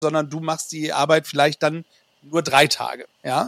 sondern du machst die Arbeit vielleicht dann nur 3 Tage, ja.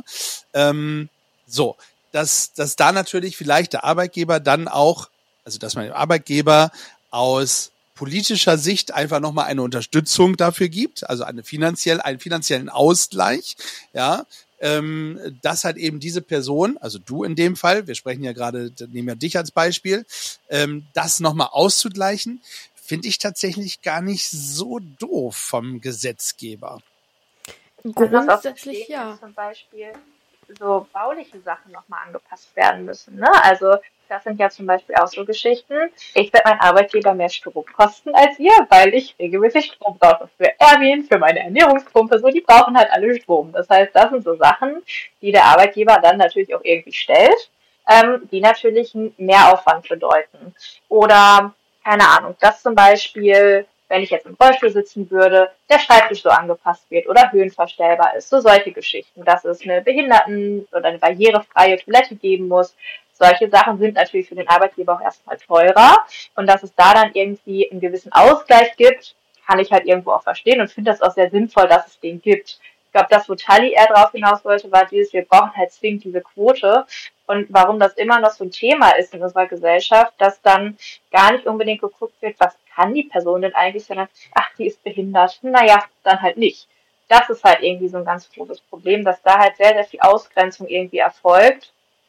So, dass da natürlich vielleicht der Arbeitgeber dann auch, also dass man dem Arbeitgeber aus politischer Sicht einfach nochmal eine Unterstützung dafür gibt, also einen finanziellen Ausgleich, ja, dass halt eben diese Person, also du in dem Fall, wir sprechen ja gerade, nehmen ja dich als Beispiel, das nochmal auszugleichen, finde ich tatsächlich gar nicht so doof vom Gesetzgeber. Grundsätzlich ja. Zum Beispiel so bauliche Sachen nochmal angepasst werden müssen, ne? Also das sind ja zum Beispiel auch so Geschichten. Ich werde meinen Arbeitgeber mehr Strom kosten als ihr, weil ich regelmäßig Strom brauche. Für Erwin, für meine Ernährungspumpe, so, die brauchen halt alle Strom. Das heißt, das sind so Sachen, die der Arbeitgeber dann natürlich auch irgendwie stellt, die natürlich einen Mehraufwand bedeuten. Oder, keine Ahnung, dass zum Beispiel, wenn ich jetzt im Rollstuhl sitzen würde, der Schreibtisch so angepasst wird oder höhenverstellbar ist. So solche Geschichten, dass es eine Behinderten- oder eine barrierefreie Toilette geben muss. Solche Sachen sind natürlich für den Arbeitgeber auch erstmal teurer. Und dass es da dann irgendwie einen gewissen Ausgleich gibt, kann ich halt irgendwo auch verstehen und finde das auch sehr sinnvoll, dass es den gibt. Ich glaube, das, wo Tully eher drauf hinaus wollte, war dieses, wir brauchen halt zwingend diese Quote. Und warum das immer noch so ein Thema ist in unserer Gesellschaft, dass dann gar nicht unbedingt geguckt wird, was kann die Person denn eigentlich, sondern, ach, die ist behindert. Naja, dann halt nicht. Das ist halt irgendwie so ein ganz großes Problem, dass da halt sehr, sehr viel Ausgrenzung irgendwie erfolgt.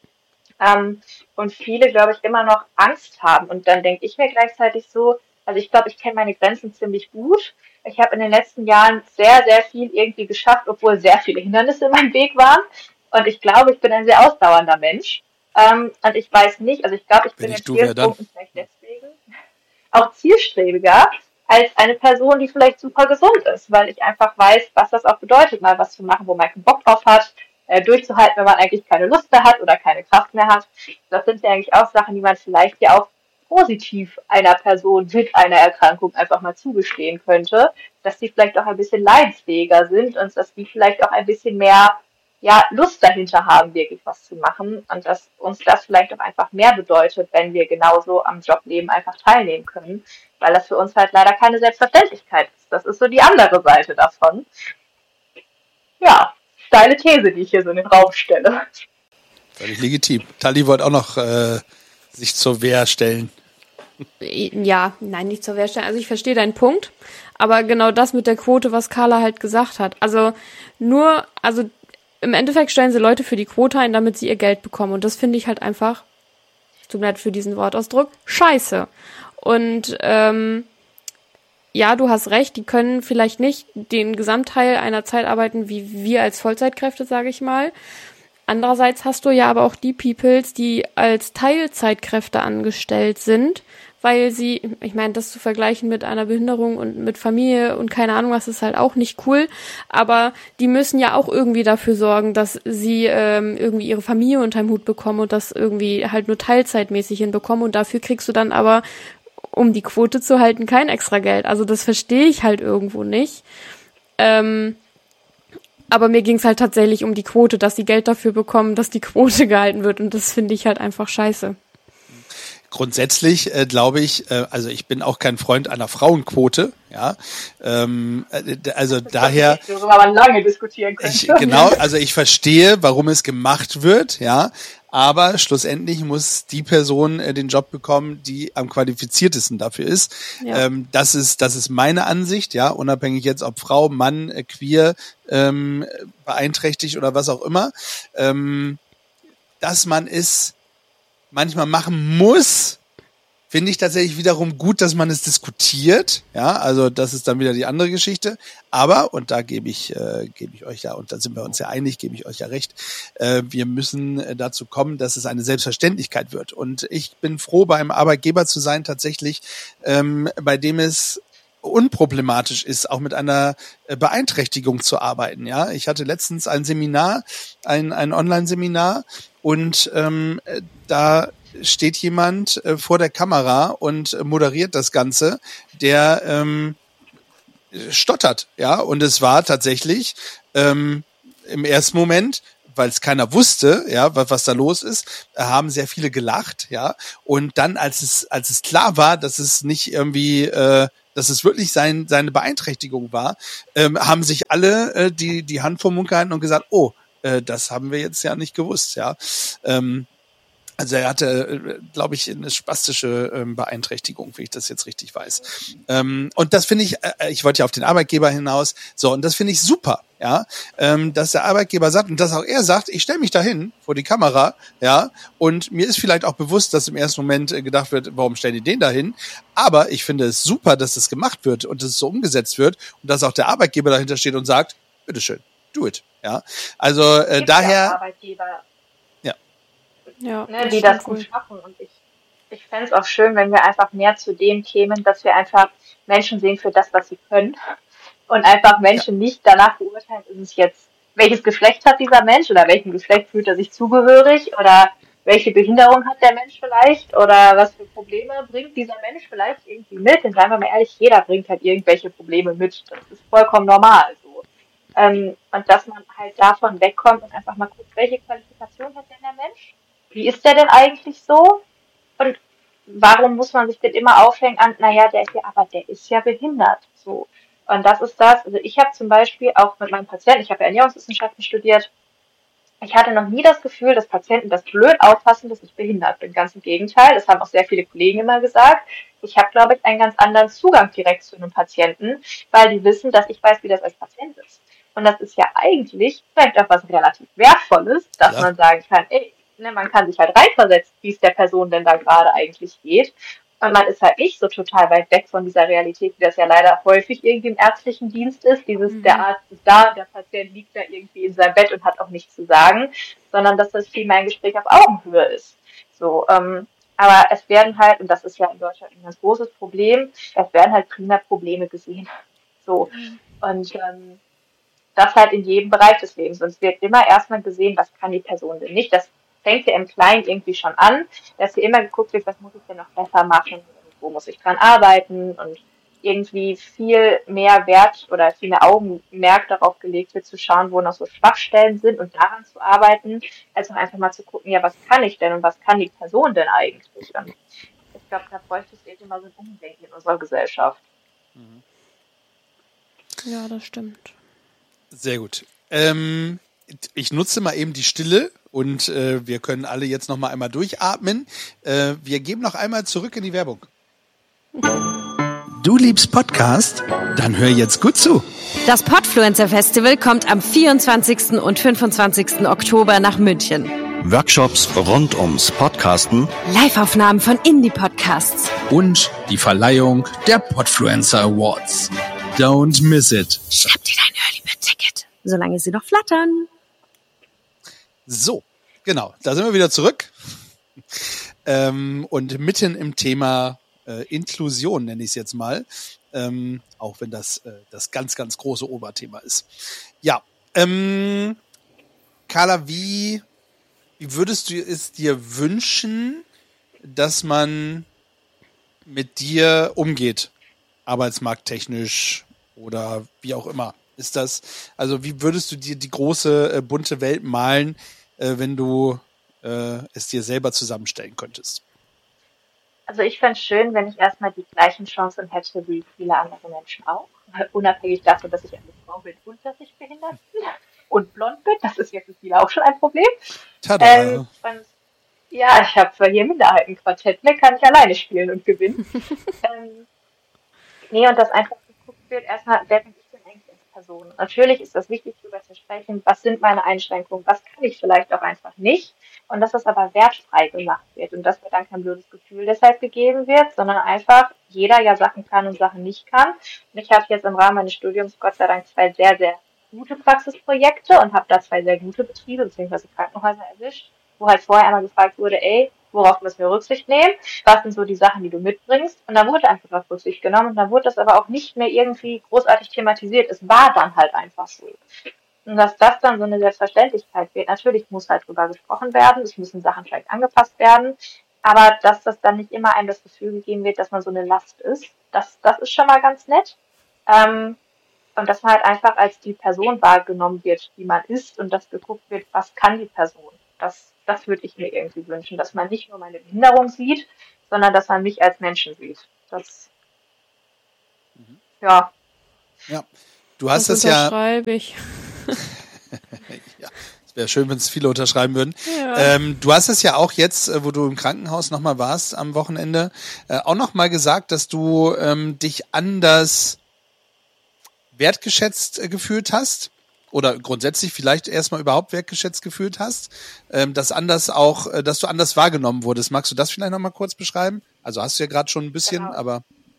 Und viele, glaube ich, immer noch Angst haben. Und dann denke ich mir gleichzeitig so, also ich glaube, ich kenne meine Grenzen ziemlich gut. Ich habe in den letzten Jahren sehr, sehr viel irgendwie geschafft, obwohl sehr viele Hindernisse in meinem Weg waren. Und ich glaube, ich bin ein sehr ausdauernder Mensch. Und ich weiß nicht, also ich glaube, ich bin in vielen Punkten vielleicht deswegen auch zielstrebiger als eine Person, die vielleicht super gesund ist, weil ich einfach weiß, was das auch bedeutet, mal was zu machen, wo man keinen Bock drauf hat, durchzuhalten, wenn man eigentlich keine Lust mehr hat oder keine Kraft mehr hat. Das sind ja eigentlich auch Sachen, die man vielleicht ja auch positiv einer Person mit einer Erkrankung einfach mal zugestehen könnte, dass die vielleicht auch ein bisschen leidensfähiger sind und dass die vielleicht auch ein bisschen mehr Lust dahinter haben, wirklich was zu machen und dass uns das vielleicht auch einfach mehr bedeutet, wenn wir genauso am Jobleben einfach teilnehmen können, weil das für uns halt leider keine Selbstverständlichkeit ist. Das ist so die andere Seite davon. Ja, steile These, die ich hier so in den Raum stelle. Völlig legitim. Tully wollte auch noch sich zur Wehr stellen. Ja, nein, nicht zur Wehr stellen. Also ich verstehe deinen Punkt, aber genau das mit der Quote, was Carla halt gesagt hat. Also im Endeffekt stellen sie Leute für die Quote ein, damit sie ihr Geld bekommen. Und das finde ich halt einfach, tut mir leid für diesen Wortausdruck, scheiße. Und ja, du hast recht, die können vielleicht nicht den Gesamtteil einer Zeit arbeiten, wie wir als Vollzeitkräfte, sage ich mal. Andererseits hast du ja aber auch die Peoples, die als Teilzeitkräfte angestellt sind, weil sie, ich meine, das zu vergleichen mit einer Behinderung und mit Familie und keine Ahnung was, ist halt auch nicht cool, aber die müssen ja auch irgendwie dafür sorgen, dass sie irgendwie ihre Familie unter den Hut bekommen und das irgendwie halt nur teilzeitmäßig hinbekommen und dafür kriegst du dann aber, um die Quote zu halten, kein extra Geld. Also das verstehe ich halt irgendwo nicht. Aber mir ging es halt tatsächlich um die Quote, dass sie Geld dafür bekommen, dass die Quote gehalten wird und das finde ich halt einfach scheiße. Grundsätzlich glaube ich, also ich bin auch kein Freund einer Frauenquote, ja, also daher. Worüber man lange diskutieren könnte. Genau, also ich verstehe, warum es gemacht wird, ja, aber schlussendlich muss die Person den Job bekommen, die am qualifiziertesten dafür ist. Ja. Das ist meine Ansicht, ja, unabhängig jetzt ob Frau, Mann, queer, beeinträchtigt oder was auch immer, dass man es manchmal machen muss, finde ich tatsächlich wiederum gut, dass man es diskutiert. Ja, also das ist dann wieder die andere Geschichte. Aber, und da gebe ich euch ja, und da sind wir uns ja einig, gebe ich euch ja recht, wir müssen dazu kommen, dass es eine Selbstverständlichkeit wird. Und ich bin froh, beim Arbeitgeber zu sein, tatsächlich, bei dem es unproblematisch ist, auch mit einer Beeinträchtigung zu arbeiten. Ja, ich hatte letztens ein Seminar, ein Online-Seminar, und da steht jemand vor der Kamera und moderiert das Ganze, der stottert, ja, und es war tatsächlich im ersten Moment, weil es keiner wusste, ja, was da los ist, haben sehr viele gelacht, ja, und dann, als es klar war, dass es nicht irgendwie dass es wirklich seine Beeinträchtigung war, haben sich alle die Hand vor den Mund gehalten und gesagt, oh, das haben wir jetzt ja nicht gewusst, ja. Also er hatte, glaube ich, eine spastische Beeinträchtigung, wenn ich das jetzt richtig weiß. Und das finde ich wollte ja auf den Arbeitgeber hinaus, so, und das finde ich super, ja, dass der Arbeitgeber sagt und dass auch er sagt, ich stelle mich dahin vor die Kamera, ja, und mir ist vielleicht auch bewusst, dass im ersten Moment gedacht wird, warum stellen die den dahin? Aber ich finde es super, dass das gemacht wird und dass es so umgesetzt wird und dass auch der Arbeitgeber dahinter steht und sagt, bitteschön, do it, ja. Also daher... Ja, ne, die das gut schaffen. Und ich fände es auch schön, wenn wir einfach mehr zu dem kämen, dass wir einfach Menschen sehen für das, was sie können. Und einfach Menschen nicht danach beurteilen, ist es jetzt, welches Geschlecht hat dieser Mensch oder welchem Geschlecht fühlt er sich zugehörig oder welche Behinderung hat der Mensch vielleicht oder was für Probleme bringt dieser Mensch vielleicht irgendwie mit. Denn seien wir mal ehrlich, jeder bringt halt irgendwelche Probleme mit. Das ist vollkommen normal so. Und dass man halt davon wegkommt und einfach mal guckt, welche Qualifikation hat denn der Mensch? Wie ist der denn eigentlich so? Und warum muss man sich denn immer aufhängen an, naja, der ist ja behindert. So. Und das ist das. Also ich habe zum Beispiel auch mit meinem Patienten, ich habe ja Ernährungswissenschaften studiert, ich hatte noch nie das Gefühl, dass Patienten das blöd auffassen, dass ich behindert bin. Ganz im Gegenteil. Das haben auch sehr viele Kollegen immer gesagt. Ich habe, glaube ich, einen ganz anderen Zugang direkt zu einem Patienten, weil die wissen, dass ich weiß, wie das als Patient ist. Und das ist ja eigentlich vielleicht auch was relativ Wertvolles, dass man sagen kann, ey, ne, man kann sich halt reinversetzen, wie es der Person denn da gerade eigentlich geht. Und man ist halt nicht so total weit weg von dieser Realität, wie das ja leider häufig irgendwie im ärztlichen Dienst ist. Der Arzt ist da, der Patient liegt da irgendwie in seinem Bett und hat auch nichts zu sagen, sondern dass das viel mehr ein Gespräch auf Augenhöhe ist. So, aber es werden halt, und das ist ja in Deutschland ein ganz großes Problem, es werden halt primär Probleme gesehen. So, und das halt in jedem Bereich des Lebens. Und es wird immer erstmal gesehen, was kann die Person denn nicht. Das fängt ja im Kleinen irgendwie schon an, dass hier immer geguckt wird, was muss ich denn noch besser machen, wo muss ich dran arbeiten und irgendwie viel mehr Wert oder viel mehr Augenmerk darauf gelegt wird, zu schauen, wo noch so Schwachstellen sind und daran zu arbeiten, als auch einfach mal zu gucken, ja, was kann ich denn und was kann die Person denn eigentlich? Und ich glaube, da bräuchte es irgendwie mal so ein Umdenken in unserer Gesellschaft. Ja, das stimmt. Sehr gut. Ich nutze mal eben die Stille und wir können alle jetzt noch mal einmal durchatmen. Wir geben noch einmal zurück in die Werbung. Du liebst Podcast? Dann hör jetzt gut zu. Das Podfluencer Festival kommt am 24. und 25. Oktober nach München. Workshops rund ums Podcasten, Live-Aufnahmen von Indie-Podcasts und die Verleihung der Podfluencer Awards. Don't miss it. Schnapp dir dein Early-Bird-Ticket, solange sie noch flattern. So, genau, da sind wir wieder zurück. Und mitten im Thema Inklusion, nenne ich es jetzt mal. Auch wenn das ganz, ganz große Oberthema ist. Ja, Carla, wie würdest du es dir wünschen, dass man mit dir umgeht? Arbeitsmarkttechnisch oder wie auch immer. Ist das, also wie würdest du dir die große, bunte Welt malen, wenn du es dir selber zusammenstellen könntest? Also ich fände es schön, wenn ich erstmal die gleichen Chancen hätte wie viele andere Menschen auch. Unabhängig davon, dass ich eine Frau bin und dass ich behindert bin und blond bin. Das ist jetzt für viele auch schon ein Problem. Tada! Ja, ich habe zwar hier Minderheitenquartett, ne, kann ich alleine spielen und gewinnen. Nee, und das einfach geguckt wird, erstmal, wer bin ich denn eigentlich als Person? Natürlich ist das wichtig, darüber zu sprechen, was sind meine Einschränkungen, was kann ich vielleicht auch einfach nicht. Und dass das aber wertfrei gemacht wird und dass mir dann kein blödes Gefühl deshalb gegeben wird, sondern einfach jeder ja Sachen kann und Sachen nicht kann. Und ich hatte jetzt im Rahmen meines Studiums Gott sei Dank 2 sehr, sehr gute Praxisprojekte und habe da 2 sehr gute Betriebe bzw. Krankenhäuser erwischt, wo halt vorher einmal gefragt wurde, ey, worauf müssen wir Rücksicht nehmen? Was sind so die Sachen, die du mitbringst? Und dann wurde einfach auf Rücksicht genommen und dann wurde das aber auch nicht mehr irgendwie großartig thematisiert. Es war dann halt einfach so. Und dass das dann so eine Selbstverständlichkeit wird. Natürlich muss halt drüber gesprochen werden, es müssen Sachen vielleicht angepasst werden, aber dass das dann nicht immer einem das Gefühl gegeben wird, dass man so eine Last ist, das ist schon mal ganz nett. Und dass man halt einfach als die Person wahrgenommen wird, die man ist und dass geguckt wird, was kann die Person. Das würde ich mir irgendwie wünschen, dass man nicht nur meine Behinderung sieht, sondern dass man mich als Menschen sieht. Das Ja. Ja. Du hast das es ja. Unterschreibe ich. Ja, es wäre schön, wenn es viele unterschreiben würden. Ja. Du hast es ja auch jetzt, wo du im Krankenhaus nochmal warst am Wochenende, auch nochmal gesagt, dass du dich anders wertgeschätzt gefühlt hast oder grundsätzlich vielleicht erstmal überhaupt wertgeschätzt gefühlt hast, dass du anders wahrgenommen wurdest. Magst du das vielleicht nochmal kurz beschreiben? Also hast du ja gerade schon ein bisschen, Genau. aber...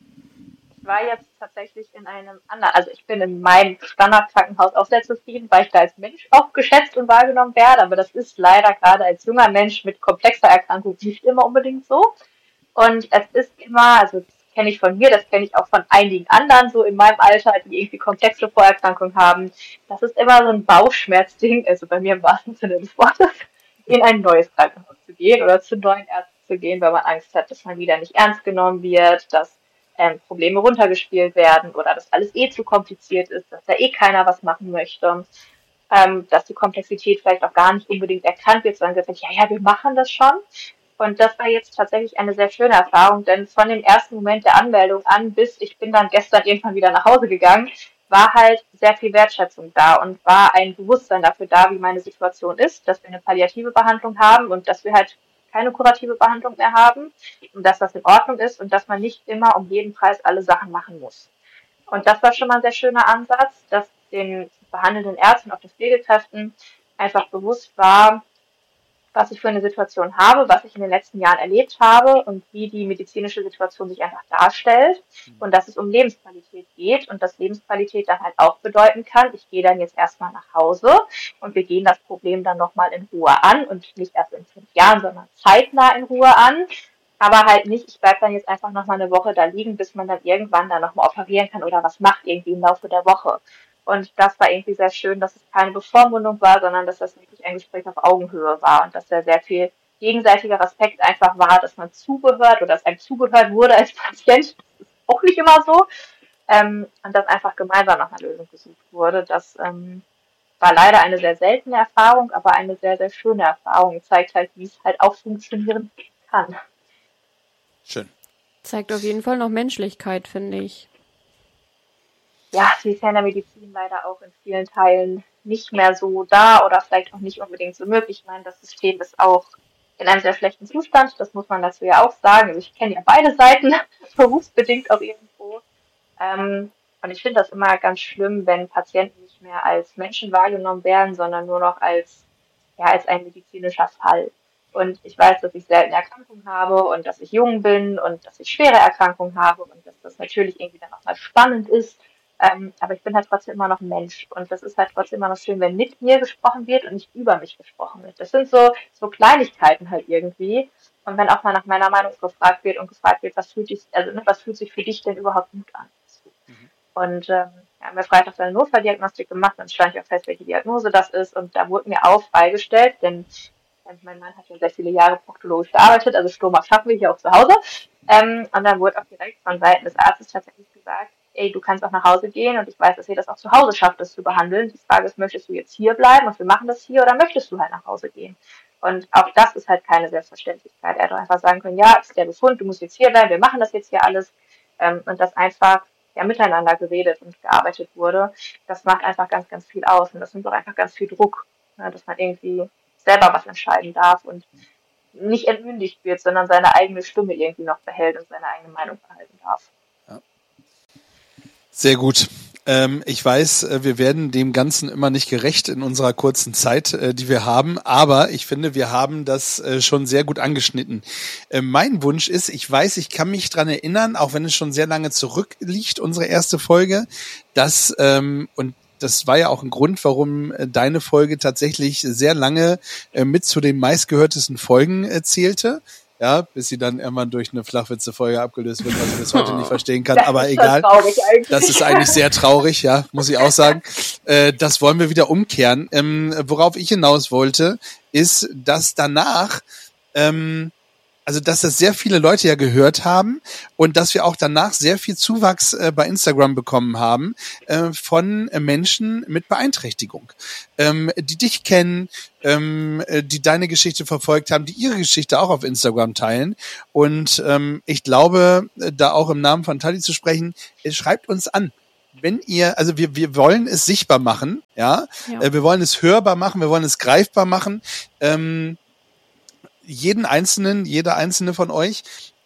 Ich war jetzt tatsächlich in einem anderen, also ich bin in meinem Standardkrankenhaus auch sehr zufrieden, weil ich da als Mensch auch geschätzt und wahrgenommen werde, aber das ist leider gerade als junger Mensch mit komplexer Erkrankung nicht immer unbedingt so. Und es ist immer, also das kenne ich von mir, das kenne ich auch von einigen anderen so in meinem Alter, die irgendwie komplexe Vorerkrankungen haben. Das ist immer so ein Bauchschmerzding, also bei mir im wahrsten Sinne des Wortes, in ein neues Krankenhaus zu gehen oder zu neuen Ärzten zu gehen, weil man Angst hat, dass man wieder nicht ernst genommen wird, dass Probleme runtergespielt werden oder dass alles zu kompliziert ist, dass da keiner was machen möchte, dass die Komplexität vielleicht auch gar nicht unbedingt erkannt wird, sondern gesagt, ja, wir machen das schon. Und das war jetzt tatsächlich eine sehr schöne Erfahrung, denn von dem ersten Moment der Anmeldung an bis ich bin dann gestern irgendwann wieder nach Hause gegangen, war halt sehr viel Wertschätzung da und war ein Bewusstsein dafür da, wie meine Situation ist, dass wir eine palliative Behandlung haben und dass wir halt keine kurative Behandlung mehr haben und dass das in Ordnung ist und dass man nicht immer um jeden Preis alle Sachen machen muss. Und das war schon mal ein sehr schöner Ansatz, dass den behandelnden Ärzten und auch den Pflegekräften einfach bewusst war, was ich für eine Situation habe, was ich in den letzten Jahren erlebt habe und wie die medizinische Situation sich einfach darstellt und dass es um Lebensqualität geht und dass Lebensqualität dann halt auch bedeuten kann, ich gehe dann jetzt erstmal nach Hause und wir gehen das Problem dann nochmal in Ruhe an und nicht erst in 5 Jahren, sondern zeitnah in Ruhe an. Aber halt nicht, ich bleibe dann jetzt einfach nochmal eine Woche da liegen, bis man dann irgendwann dann nochmal operieren kann oder was macht irgendwie im Laufe der Woche. Und das war irgendwie sehr schön, dass es keine Bevormundung war, sondern dass das wirklich ein Gespräch auf Augenhöhe war und dass da sehr viel gegenseitiger Respekt einfach war, dass man zugehört oder dass einem zugehört wurde als Patient. Das ist auch nicht immer so. Und dass einfach gemeinsam nach einer Lösung gesucht wurde. Das war leider eine sehr seltene Erfahrung, aber eine sehr, sehr schöne Erfahrung. Zeigt halt, wie es halt auch funktionieren kann. Schön. Zeigt auf jeden Fall noch Menschlichkeit, finde ich. Ja, sie ist ja in der Medizin leider auch in vielen Teilen nicht mehr so da oder vielleicht auch nicht unbedingt so möglich. Ich meine, das System ist auch in einem sehr schlechten Zustand, das muss man dazu ja auch sagen. Also ich kenne ja beide Seiten, berufsbedingt auch irgendwo. Und ich finde das immer ganz schlimm, wenn Patienten nicht mehr als Menschen wahrgenommen werden, sondern nur noch als ein medizinischer Fall. Und ich weiß, dass ich selten Erkrankungen habe und dass ich jung bin und dass ich schwere Erkrankungen habe und dass das natürlich irgendwie dann auch mal spannend ist. Aber ich bin halt trotzdem immer noch ein Mensch und das ist halt trotzdem immer noch schön, wenn mit mir gesprochen wird und nicht über mich gesprochen wird. Das sind so Kleinigkeiten halt irgendwie. Und wenn auch mal nach meiner Meinung gefragt wird, was fühlt sich für dich denn überhaupt gut an? Und wir haben ja Freitag eine Notfalldiagnostik gemacht, dann stand ja fest, welche Diagnose das ist und da wurde mir auch freigestellt, denn mein Mann hat ja sehr viele Jahre proktologisch gearbeitet, also Stoma schaffen wir hier auch zu Hause. Und dann wurde auch direkt von Seiten des Arztes tatsächlich gesagt, du kannst auch nach Hause gehen und ich weiß, dass ihr das auch zu Hause schafft, das zu behandeln. Die Frage ist, möchtest du jetzt hier bleiben und wir machen das hier oder möchtest du halt nach Hause gehen? Und auch das ist halt keine Selbstverständlichkeit. Er hätte einfach sagen können, ja, ist der Befund, du musst jetzt hier bleiben, wir machen das jetzt hier alles. Und das einfach miteinander geredet und gearbeitet wurde, das macht einfach ganz, ganz viel aus und das nimmt auch einfach ganz viel Druck, dass man irgendwie selber was entscheiden darf und nicht entmündigt wird, sondern seine eigene Stimme irgendwie noch behält und seine eigene Meinung behalten darf. Ja. Sehr gut. Ich weiß, wir werden dem Ganzen immer nicht gerecht in unserer kurzen Zeit, die wir haben, aber ich finde, wir haben das schon sehr gut angeschnitten. Mein Wunsch ist, ich weiß, ich kann mich dran erinnern, auch wenn es schon sehr lange zurückliegt, unsere erste Folge, dass, und das war ja auch ein Grund, warum deine Folge tatsächlich sehr lange mit zu den meistgehörtesten Folgen zählte. Ja, bis sie dann irgendwann durch eine Flachwitze-Folge abgelöst wird, was ich bis heute nicht verstehen kann, aber egal. Das ist eigentlich sehr traurig, ja, muss ich auch sagen. Das wollen wir wieder umkehren. Worauf ich hinaus wollte, ist, dass danach also dass das sehr viele Leute ja gehört haben und dass wir auch danach sehr viel Zuwachs bei Instagram bekommen haben von Menschen mit Beeinträchtigung, die dich kennen, die deine Geschichte verfolgt haben, die ihre Geschichte auch auf Instagram teilen. Und ich glaube, da auch im Namen von Tali zu sprechen, schreibt uns an. Wenn ihr, also wir wollen es sichtbar machen, ja, wir wollen es hörbar machen, wir wollen es greifbar machen. Jeder einzelne von euch,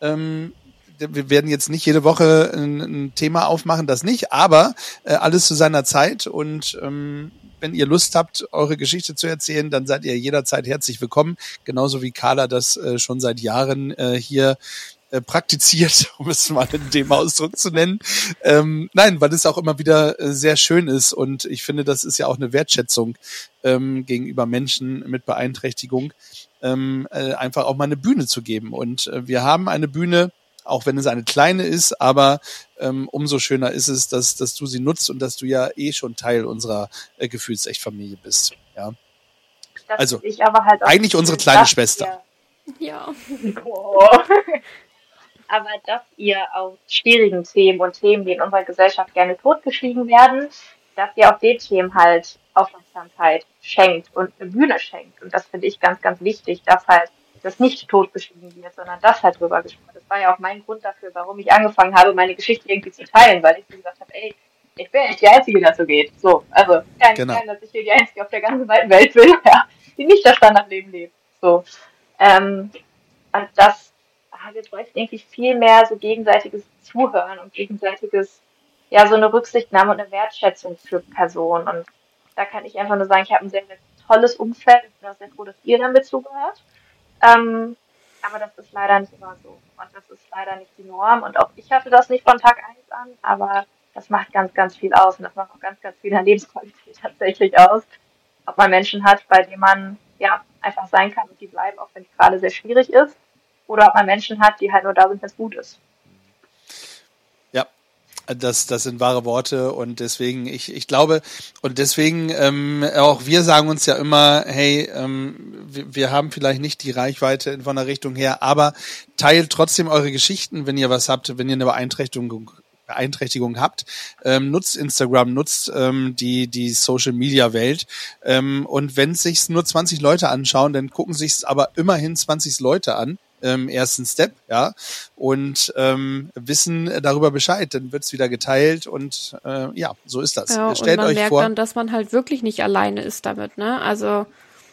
wir werden jetzt nicht jede Woche ein Thema aufmachen, das nicht, aber alles zu seiner Zeit und wenn ihr Lust habt, eure Geschichte zu erzählen, dann seid ihr jederzeit herzlich willkommen, genauso wie Carla das schon seit Jahren hier praktiziert, um es mal in dem Ausdruck zu nennen. Nein, weil es auch immer wieder sehr schön ist und ich finde, das ist ja auch eine Wertschätzung gegenüber Menschen mit Beeinträchtigung, einfach auch mal eine Bühne zu geben. Und wir haben eine Bühne, auch wenn es eine kleine ist, aber umso schöner ist es, dass du sie nutzt und dass du ja schon Teil unserer Gefühlsecht-Familie bist. Ja. Das Also ich aber halt auch eigentlich unsere kleine Schwester. Ja. Oh. Aber dass ihr auf schwierigen Themen und Themen, die in unserer Gesellschaft gerne totgeschwiegen werden, dass ihr auf den Themen halt Aufmerksamkeit schenkt und eine Bühne schenkt. Und das finde ich ganz, ganz wichtig, dass halt das nicht totgeschwiegen wird, sondern das halt drüber gesprochen wird. Das war ja auch mein Grund dafür, warum ich angefangen habe, meine Geschichte irgendwie zu teilen, weil ich so gesagt habe, ey, ich bin nicht die Einzige, die das so geht. So, also kein, dass ich hier die Einzige auf der ganzen weiten Welt bin, ja, die nicht das Standardleben lebt. So. Und das, wir bräuchten irgendwie viel mehr so gegenseitiges Zuhören und gegenseitiges, ja, so eine Rücksichtnahme und eine Wertschätzung für Personen. Und da kann ich einfach nur sagen, ich habe ein sehr, sehr tolles Umfeld. Ich bin auch sehr froh, dass ihr damit zugehört. Aber das ist leider nicht immer so. Und das ist leider nicht die Norm. Und auch ich hatte das nicht von Tag 1 an, aber das macht ganz, ganz viel aus. Und das macht auch ganz, ganz viel in der Lebensqualität tatsächlich aus. Ob man Menschen hat, bei denen man ja einfach sein kann und die bleiben, auch wenn es gerade sehr schwierig ist. Oder ob man Menschen hat, die halt nur da sind, wenn es gut ist. Ja, das sind wahre Worte und deswegen, ich glaube, und deswegen, auch wir sagen uns ja immer, hey, wir haben vielleicht nicht die Reichweite von der Richtung her, aber teilt trotzdem eure Geschichten, wenn ihr was habt, wenn ihr eine Beeinträchtigung habt, nutzt Instagram, nutzt die Social-Media-Welt und wenn sich nur 20 Leute anschauen, dann gucken sich aber immerhin 20 Leute an, ersten Step, ja, und wissen darüber Bescheid, dann wird's wieder geteilt und ja, so ist das. Ja, Stellt und man euch merkt vor, dann, dass man halt wirklich nicht alleine ist damit, ne? Also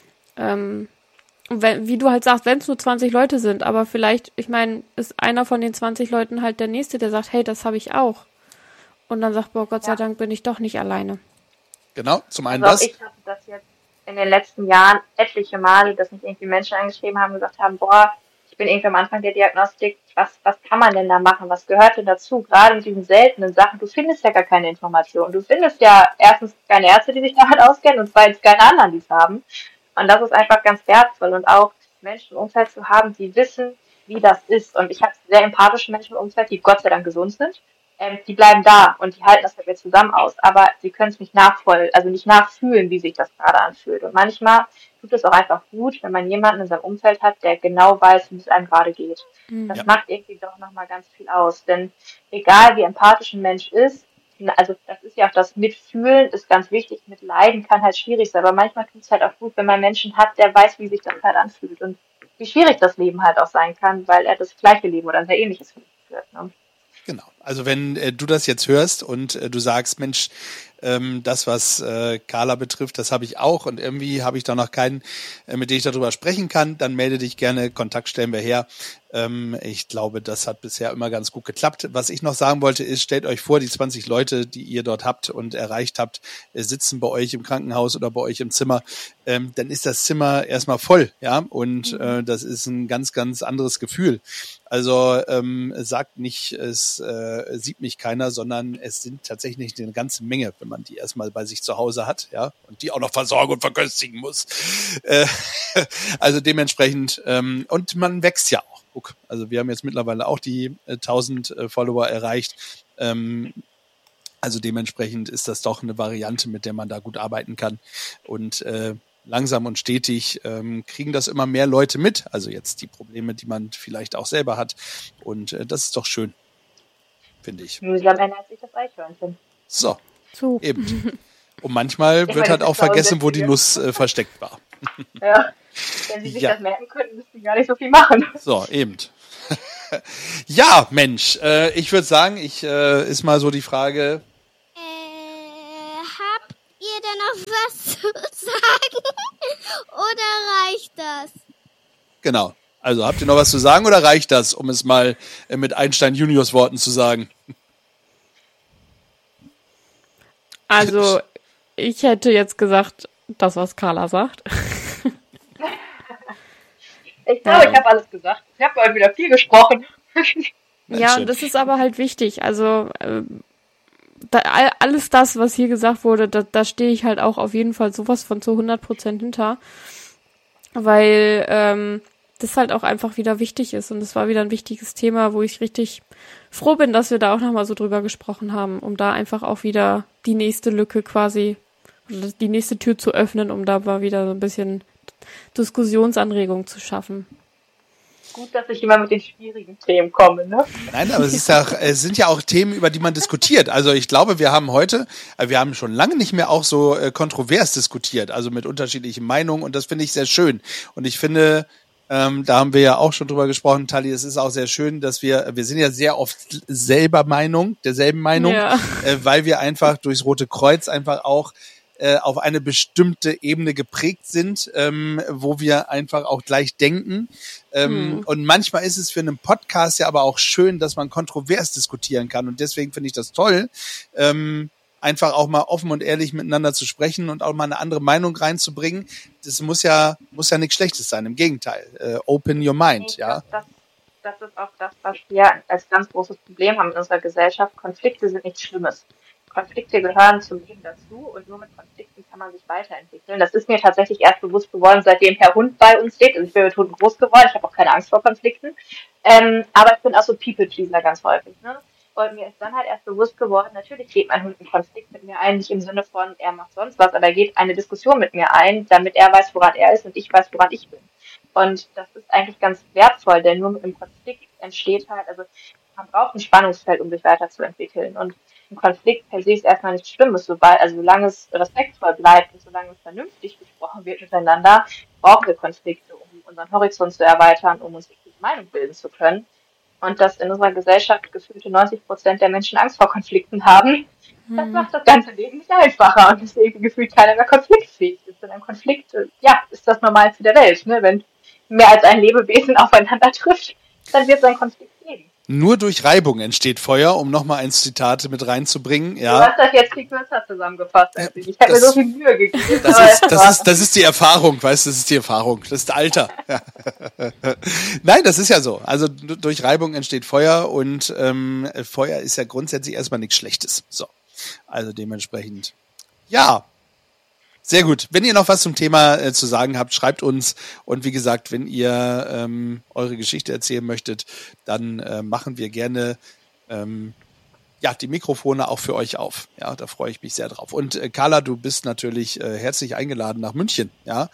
wie du halt sagst, wenn es nur 20 Leute sind, aber vielleicht, ich meine, ist einer von den 20 Leuten halt der Nächste, der sagt, hey, das habe ich auch. Und dann sagt, boah, Gott sei Dank bin ich doch nicht alleine. Genau, zum einen also ich hatte das jetzt in den letzten Jahren etliche Male, dass mich irgendwie Menschen angeschrieben haben und gesagt haben, boah, ich bin irgendwie am Anfang der Diagnostik, was kann man denn da machen? Was gehört denn dazu? Gerade mit diesen seltenen Sachen, du findest ja gar keine Informationen. Du findest ja erstens keine Ärzte, die sich damit auskennen und zweitens keine anderen, die es haben. Und das ist einfach ganz wertvoll und auch Menschen im Umfeld zu haben, die wissen, wie das ist. Und ich habe sehr empathische Menschen im Umfeld, die Gott sei Dank gesund sind. Die bleiben da und die halten das mit mir zusammen aus. Aber sie können es nicht nicht nachfühlen, wie sich das gerade anfühlt. Und manchmal tut es auch einfach gut, wenn man jemanden in seinem Umfeld hat, der genau weiß, wie es einem gerade geht. Das macht irgendwie doch nochmal ganz viel aus. Denn egal wie empathisch ein Mensch ist, also das ist ja auch das Mitfühlen, ist ganz wichtig. Mit Leiden kann halt schwierig sein. Aber manchmal tut es halt auch gut, wenn man Menschen hat, der weiß, wie sich das halt anfühlt. Und wie schwierig das Leben halt auch sein kann, weil er das gleiche Leben oder ein sehr ähnliches Leben führt. Ne? Genau. Also wenn du das jetzt hörst und du sagst, Mensch, das, was Carla betrifft, das habe ich auch und irgendwie habe ich da noch keinen, mit dem ich darüber sprechen kann, dann melde dich gerne, Kontakt stellen wir her. Ich glaube, das hat bisher immer ganz gut geklappt. Was ich noch sagen wollte ist, stellt euch vor, die 20 Leute, die ihr dort habt und erreicht habt, sitzen bei euch im Krankenhaus oder bei euch im Zimmer, dann ist das Zimmer erstmal voll, ja, und das ist ein ganz, ganz anderes Gefühl. Also sagt nicht, es sieht mich keiner, sondern es sind tatsächlich eine ganze Menge, wenn man die erstmal bei sich zu Hause hat, ja, und die auch noch versorgen und verköstigen muss. Also dementsprechend, und man wächst ja auch. Guck, also wir haben jetzt mittlerweile auch die 1000 Follower erreicht. Also dementsprechend ist das doch eine Variante, mit der man da gut arbeiten kann. Und langsam und stetig kriegen das immer mehr Leute mit. Also jetzt die Probleme, die man vielleicht auch selber hat. Und das ist doch schön, finde ich. Mühsam ändert sich das Eichhörnchen. So, So. eben. Und manchmal Ich wird meine, halt das auch ist auch vergessen, wo die witzig. Nuss versteckt war. Ja. Wenn sie sich Ja. das merken könnten, müssten sie gar nicht so viel machen. So, eben. Ja, Mensch, ich würde sagen, ist mal so die Frage, Habt ihr denn noch was zu sagen? Oder reicht das? genau. Also habt ihr noch was zu sagen oder reicht das, um es mal mit Einstein Juniors Worten zu sagen? Also, ich hätte jetzt gesagt, das, was Carla sagt. Ich glaube, ich habe alles gesagt. Ich habe heute wieder viel gesprochen. Ja, schön. und das ist aber halt wichtig. Also, alles das, was hier gesagt wurde, da stehe ich halt auch auf jeden Fall sowas von zu 100% hinter. Weil das halt auch einfach wieder wichtig ist. Und es war wieder ein wichtiges Thema, wo ich richtig froh bin, dass wir da auch nochmal so drüber gesprochen haben, um da einfach auch wieder die nächste Lücke quasi, oder die nächste Tür zu öffnen, um da mal wieder so ein bisschen Diskussionsanregung zu schaffen. Gut, dass ich immer mit den schwierigen Themen komme, ne? Nein, aber es sind ja auch Themen, über die man diskutiert. Also ich glaube, wir haben schon lange nicht mehr auch so kontrovers diskutiert, also mit unterschiedlichen Meinungen, und das finde ich sehr schön. Und ich finde, da haben wir ja auch schon drüber gesprochen, Tali, es ist auch sehr schön, dass wir sind ja sehr oft derselben Meinung, Ja. weil wir einfach durchs Rote Kreuz einfach auch auf eine bestimmte Ebene geprägt sind, wo wir einfach auch gleich denken. Und manchmal ist es für einen Podcast ja aber auch schön, dass man kontrovers diskutieren kann. Und deswegen finde ich das toll, einfach auch mal offen und ehrlich miteinander zu sprechen und auch mal eine andere Meinung reinzubringen. Das muss ja nichts Schlechtes sein. Im Gegenteil. Open your mind, Ich ja. glaub, das ist auch das, was wir als ganz großes Problem haben in unserer Gesellschaft. Konflikte sind nichts Schlimmes. Konflikte gehören zum Leben dazu, und nur mit Konflikten kann man sich weiterentwickeln. Das ist mir tatsächlich erst bewusst geworden, seitdem Herr Hund bei uns lebt. Also ich bin mit Hunden groß geworden, ich habe auch keine Angst vor Konflikten. Aber ich bin auch so People-Pleaser ganz häufig. Ne? Und mir ist dann halt erst bewusst geworden, natürlich geht mein Hund einen Konflikt mit mir ein, nicht im Sinne von, er macht sonst was, aber er geht eine Diskussion mit mir ein, damit er weiß, woran er ist und ich weiß, woran ich bin. Und das ist eigentlich ganz wertvoll, denn nur mit einem Konflikt entsteht halt, also man braucht ein Spannungsfeld, um sich weiterzuentwickeln. Und ein Konflikt per se ist erstmal nichts Schlimmes, solange es respektvoll bleibt und solange es vernünftig besprochen wird miteinander, brauchen wir Konflikte, um unseren Horizont zu erweitern, um uns eine Meinung bilden zu können. Und dass in unserer Gesellschaft gefühlte 90% der Menschen Angst vor Konflikten haben, das macht das ganze Leben nicht einfacher, und deswegen gefühlt keiner mehr konfliktfähig ist. Und ein Konflikt, ist das Normalste der Welt. Ne? Wenn mehr als ein Lebewesen aufeinander trifft, dann wird es einen Konflikt geben. Nur durch Reibung entsteht Feuer, um nochmal ein Zitat mit reinzubringen. Du Ja. hast das jetzt viel kürzer zusammengefasst. Ich habe mir so viel Mühe gegeben. Das ist die Erfahrung, weißt du, das ist die Erfahrung, das ist Alter. Ja. Nein, das ist ja so. Also durch Reibung entsteht Feuer, und Feuer ist ja grundsätzlich erstmal nichts Schlechtes. So, also dementsprechend, ja. Sehr gut. Wenn ihr noch was zum Thema zu sagen habt, schreibt uns. Und wie gesagt, wenn ihr eure Geschichte erzählen möchtet, dann machen wir gerne die Mikrofone auch für euch auf. Ja, da freue ich mich sehr drauf. Und Carla, du bist natürlich herzlich eingeladen nach München. Ja,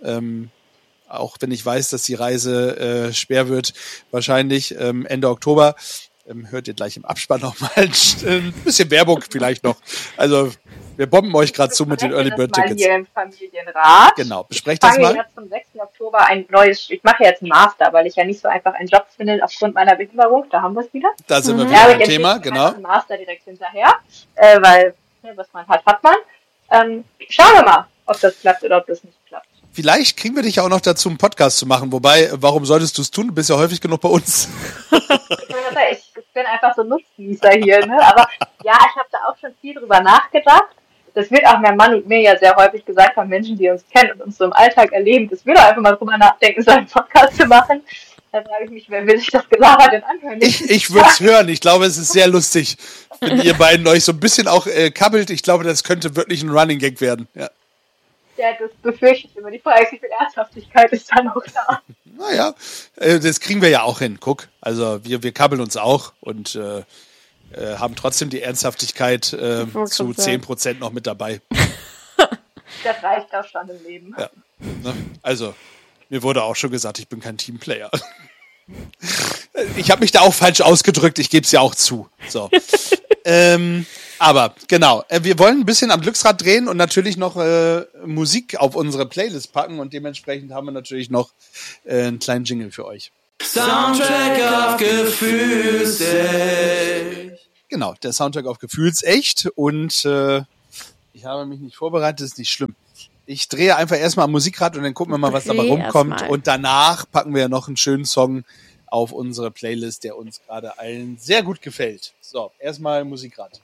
auch wenn ich weiß, dass die Reise schwer wird, wahrscheinlich Ende Oktober. Hört ihr gleich im Abspann nochmal ein bisschen Werbung vielleicht noch. Also wir bomben euch gerade zu mit den Early Bird Tickets. Hier im Familienrat. Genau, besprecht das mal. Ich fange jetzt zum 6. Oktober ich mache jetzt einen Master, weil ich ja nicht so einfach einen Job finde aufgrund meiner Behinderung. Da haben wir es wieder. Da sind wir wieder beim Thema, genau. Einen Master direkt hinterher, weil was man hat, hat man. Schauen wir mal, ob das klappt oder ob das nicht klappt. Vielleicht kriegen wir dich ja auch noch dazu, einen Podcast zu machen. Wobei, warum solltest du es tun? Du bist ja häufig genug bei uns. Ich bin einfach so Nutznießer hier, ne? Aber ja, ich habe da auch schon viel drüber nachgedacht. Das wird auch mein Mann und mir ja sehr häufig gesagt von Menschen, die uns kennen und uns so im Alltag erleben. Das will doch einfach mal drüber nachdenken, so einen Podcast zu machen. Da frage ich mich, wer will sich das Gelaber denn anhören? Ich würde es hören. Ich glaube, es ist sehr lustig, wenn ihr beiden euch so ein bisschen auch kabbelt. Ich glaube, das könnte wirklich ein Running Gag werden. Ja. Ja, das befürchte ich immer. Die Frage ist, wie viel Ernsthaftigkeit ist da noch da? Naja, das kriegen wir ja auch hin. Guck, also wir kabbeln uns auch und haben trotzdem die Ernsthaftigkeit zu 10% noch mit dabei. Das reicht auch schon im Leben. Ja. Ne? Also, mir wurde auch schon gesagt, ich bin kein Teamplayer. Ich habe mich da auch falsch ausgedrückt, ich gebe es ja auch zu. So. Aber genau, wir wollen ein bisschen am Glücksrad drehen und natürlich noch Musik auf unsere Playlist packen und dementsprechend haben wir natürlich noch einen kleinen Jingle für euch. Soundtrack auf Gefühlsecht. Genau, der Soundtrack auf Gefühlsecht und ich habe mich nicht vorbereitet, ist nicht schlimm. Ich drehe einfach erstmal am Musikrad und dann gucken wir mal, was dabei rumkommt und danach packen wir noch einen schönen Song auf unsere Playlist, der uns gerade allen sehr gut gefällt. So, erstmal Musikrad.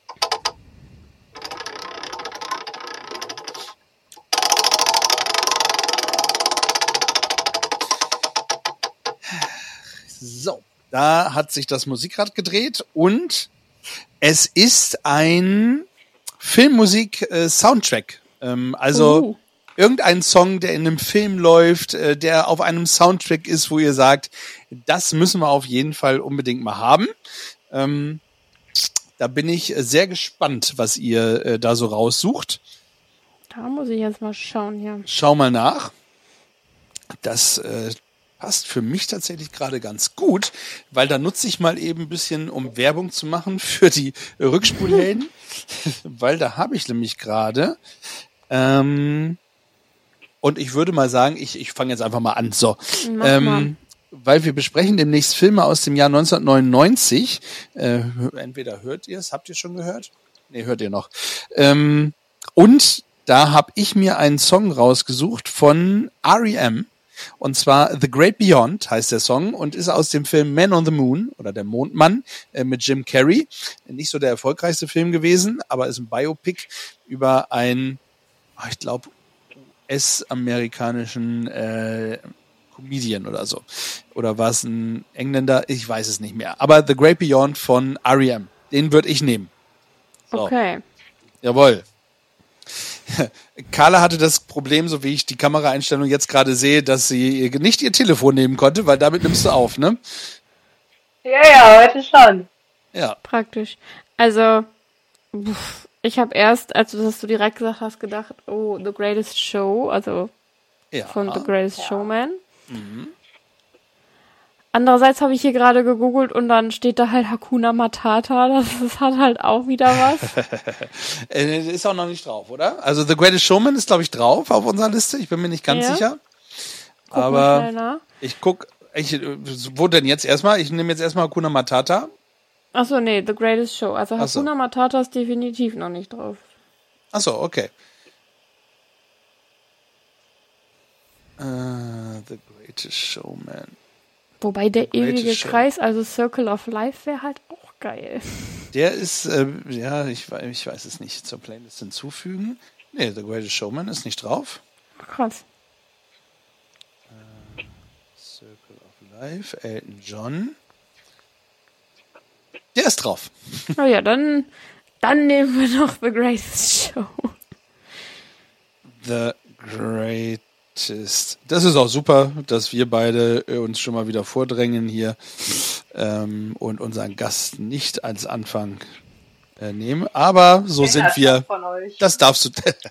So, da hat sich das Musikrad gedreht und es ist ein Filmmusik-Soundtrack. Also irgendein Song, der in einem Film läuft, der auf einem Soundtrack ist, wo ihr sagt, das müssen wir auf jeden Fall unbedingt mal haben. Da bin ich sehr gespannt, was ihr da so raussucht. Da muss ich jetzt mal schauen hier. Schau mal nach. Das passt für mich tatsächlich gerade ganz gut, weil da nutze ich mal eben ein bisschen, um Werbung zu machen für die Rückspulhelden, weil da habe ich nämlich gerade und ich würde mal sagen, ich fange jetzt einfach mal an. So, weil wir besprechen demnächst Filme aus dem Jahr 1999. Entweder hört ihr es, habt ihr schon gehört? Nee, hört ihr noch. Und da habe ich mir einen Song rausgesucht von R.E.M. Und zwar The Great Beyond heißt der Song und ist aus dem Film Man on the Moon oder Der Mondmann mit Jim Carrey. Nicht so der erfolgreichste Film gewesen, aber ist ein Biopic über einen, ich glaube, US-amerikanischen Comedian oder so. Oder war es ein Engländer? Ich weiß es nicht mehr. Aber The Great Beyond von R.E.M. Den würde ich nehmen. So. Okay. Jawohl. Carla hatte das Problem, so wie ich die Kameraeinstellung jetzt gerade sehe, dass sie nicht ihr Telefon nehmen konnte, weil damit nimmst du auf, ne? Ja, heute schon. Ja. Praktisch. Also, ich habe erst, als du das so direkt gesagt hast, gedacht, oh, The Greatest Show, also von The Greatest Showman. Mhm. Andererseits habe ich hier gerade gegoogelt und dann steht da halt Hakuna Matata. Das hat halt auch wieder was. Ist auch noch nicht drauf, oder? Also The Greatest Showman ist, glaube ich, drauf auf unserer Liste. Ich bin mir nicht ganz sicher. Guck mal schnell nach. Wo denn jetzt erstmal? Ich nehme jetzt erstmal Hakuna Matata. Achso, nee, The Greatest Show. Also Hakuna Matata ist definitiv noch nicht drauf. Achso, okay. The Greatest Showman. Wobei der ewige Kreis, also Circle of Life, wäre halt auch geil. Der ist, ich weiß es nicht, zur Playlist hinzufügen. Nee, The Greatest Showman ist nicht drauf. Krass. Circle of Life, Elton John. Der ist drauf. Oh ja, dann nehmen wir noch The Greatest Show. The Greatest. Das ist auch super, dass wir beide uns schon mal wieder vordrängen hier und unseren Gast nicht als Anfang nehmen. Aber so sind wir. Das darfst du.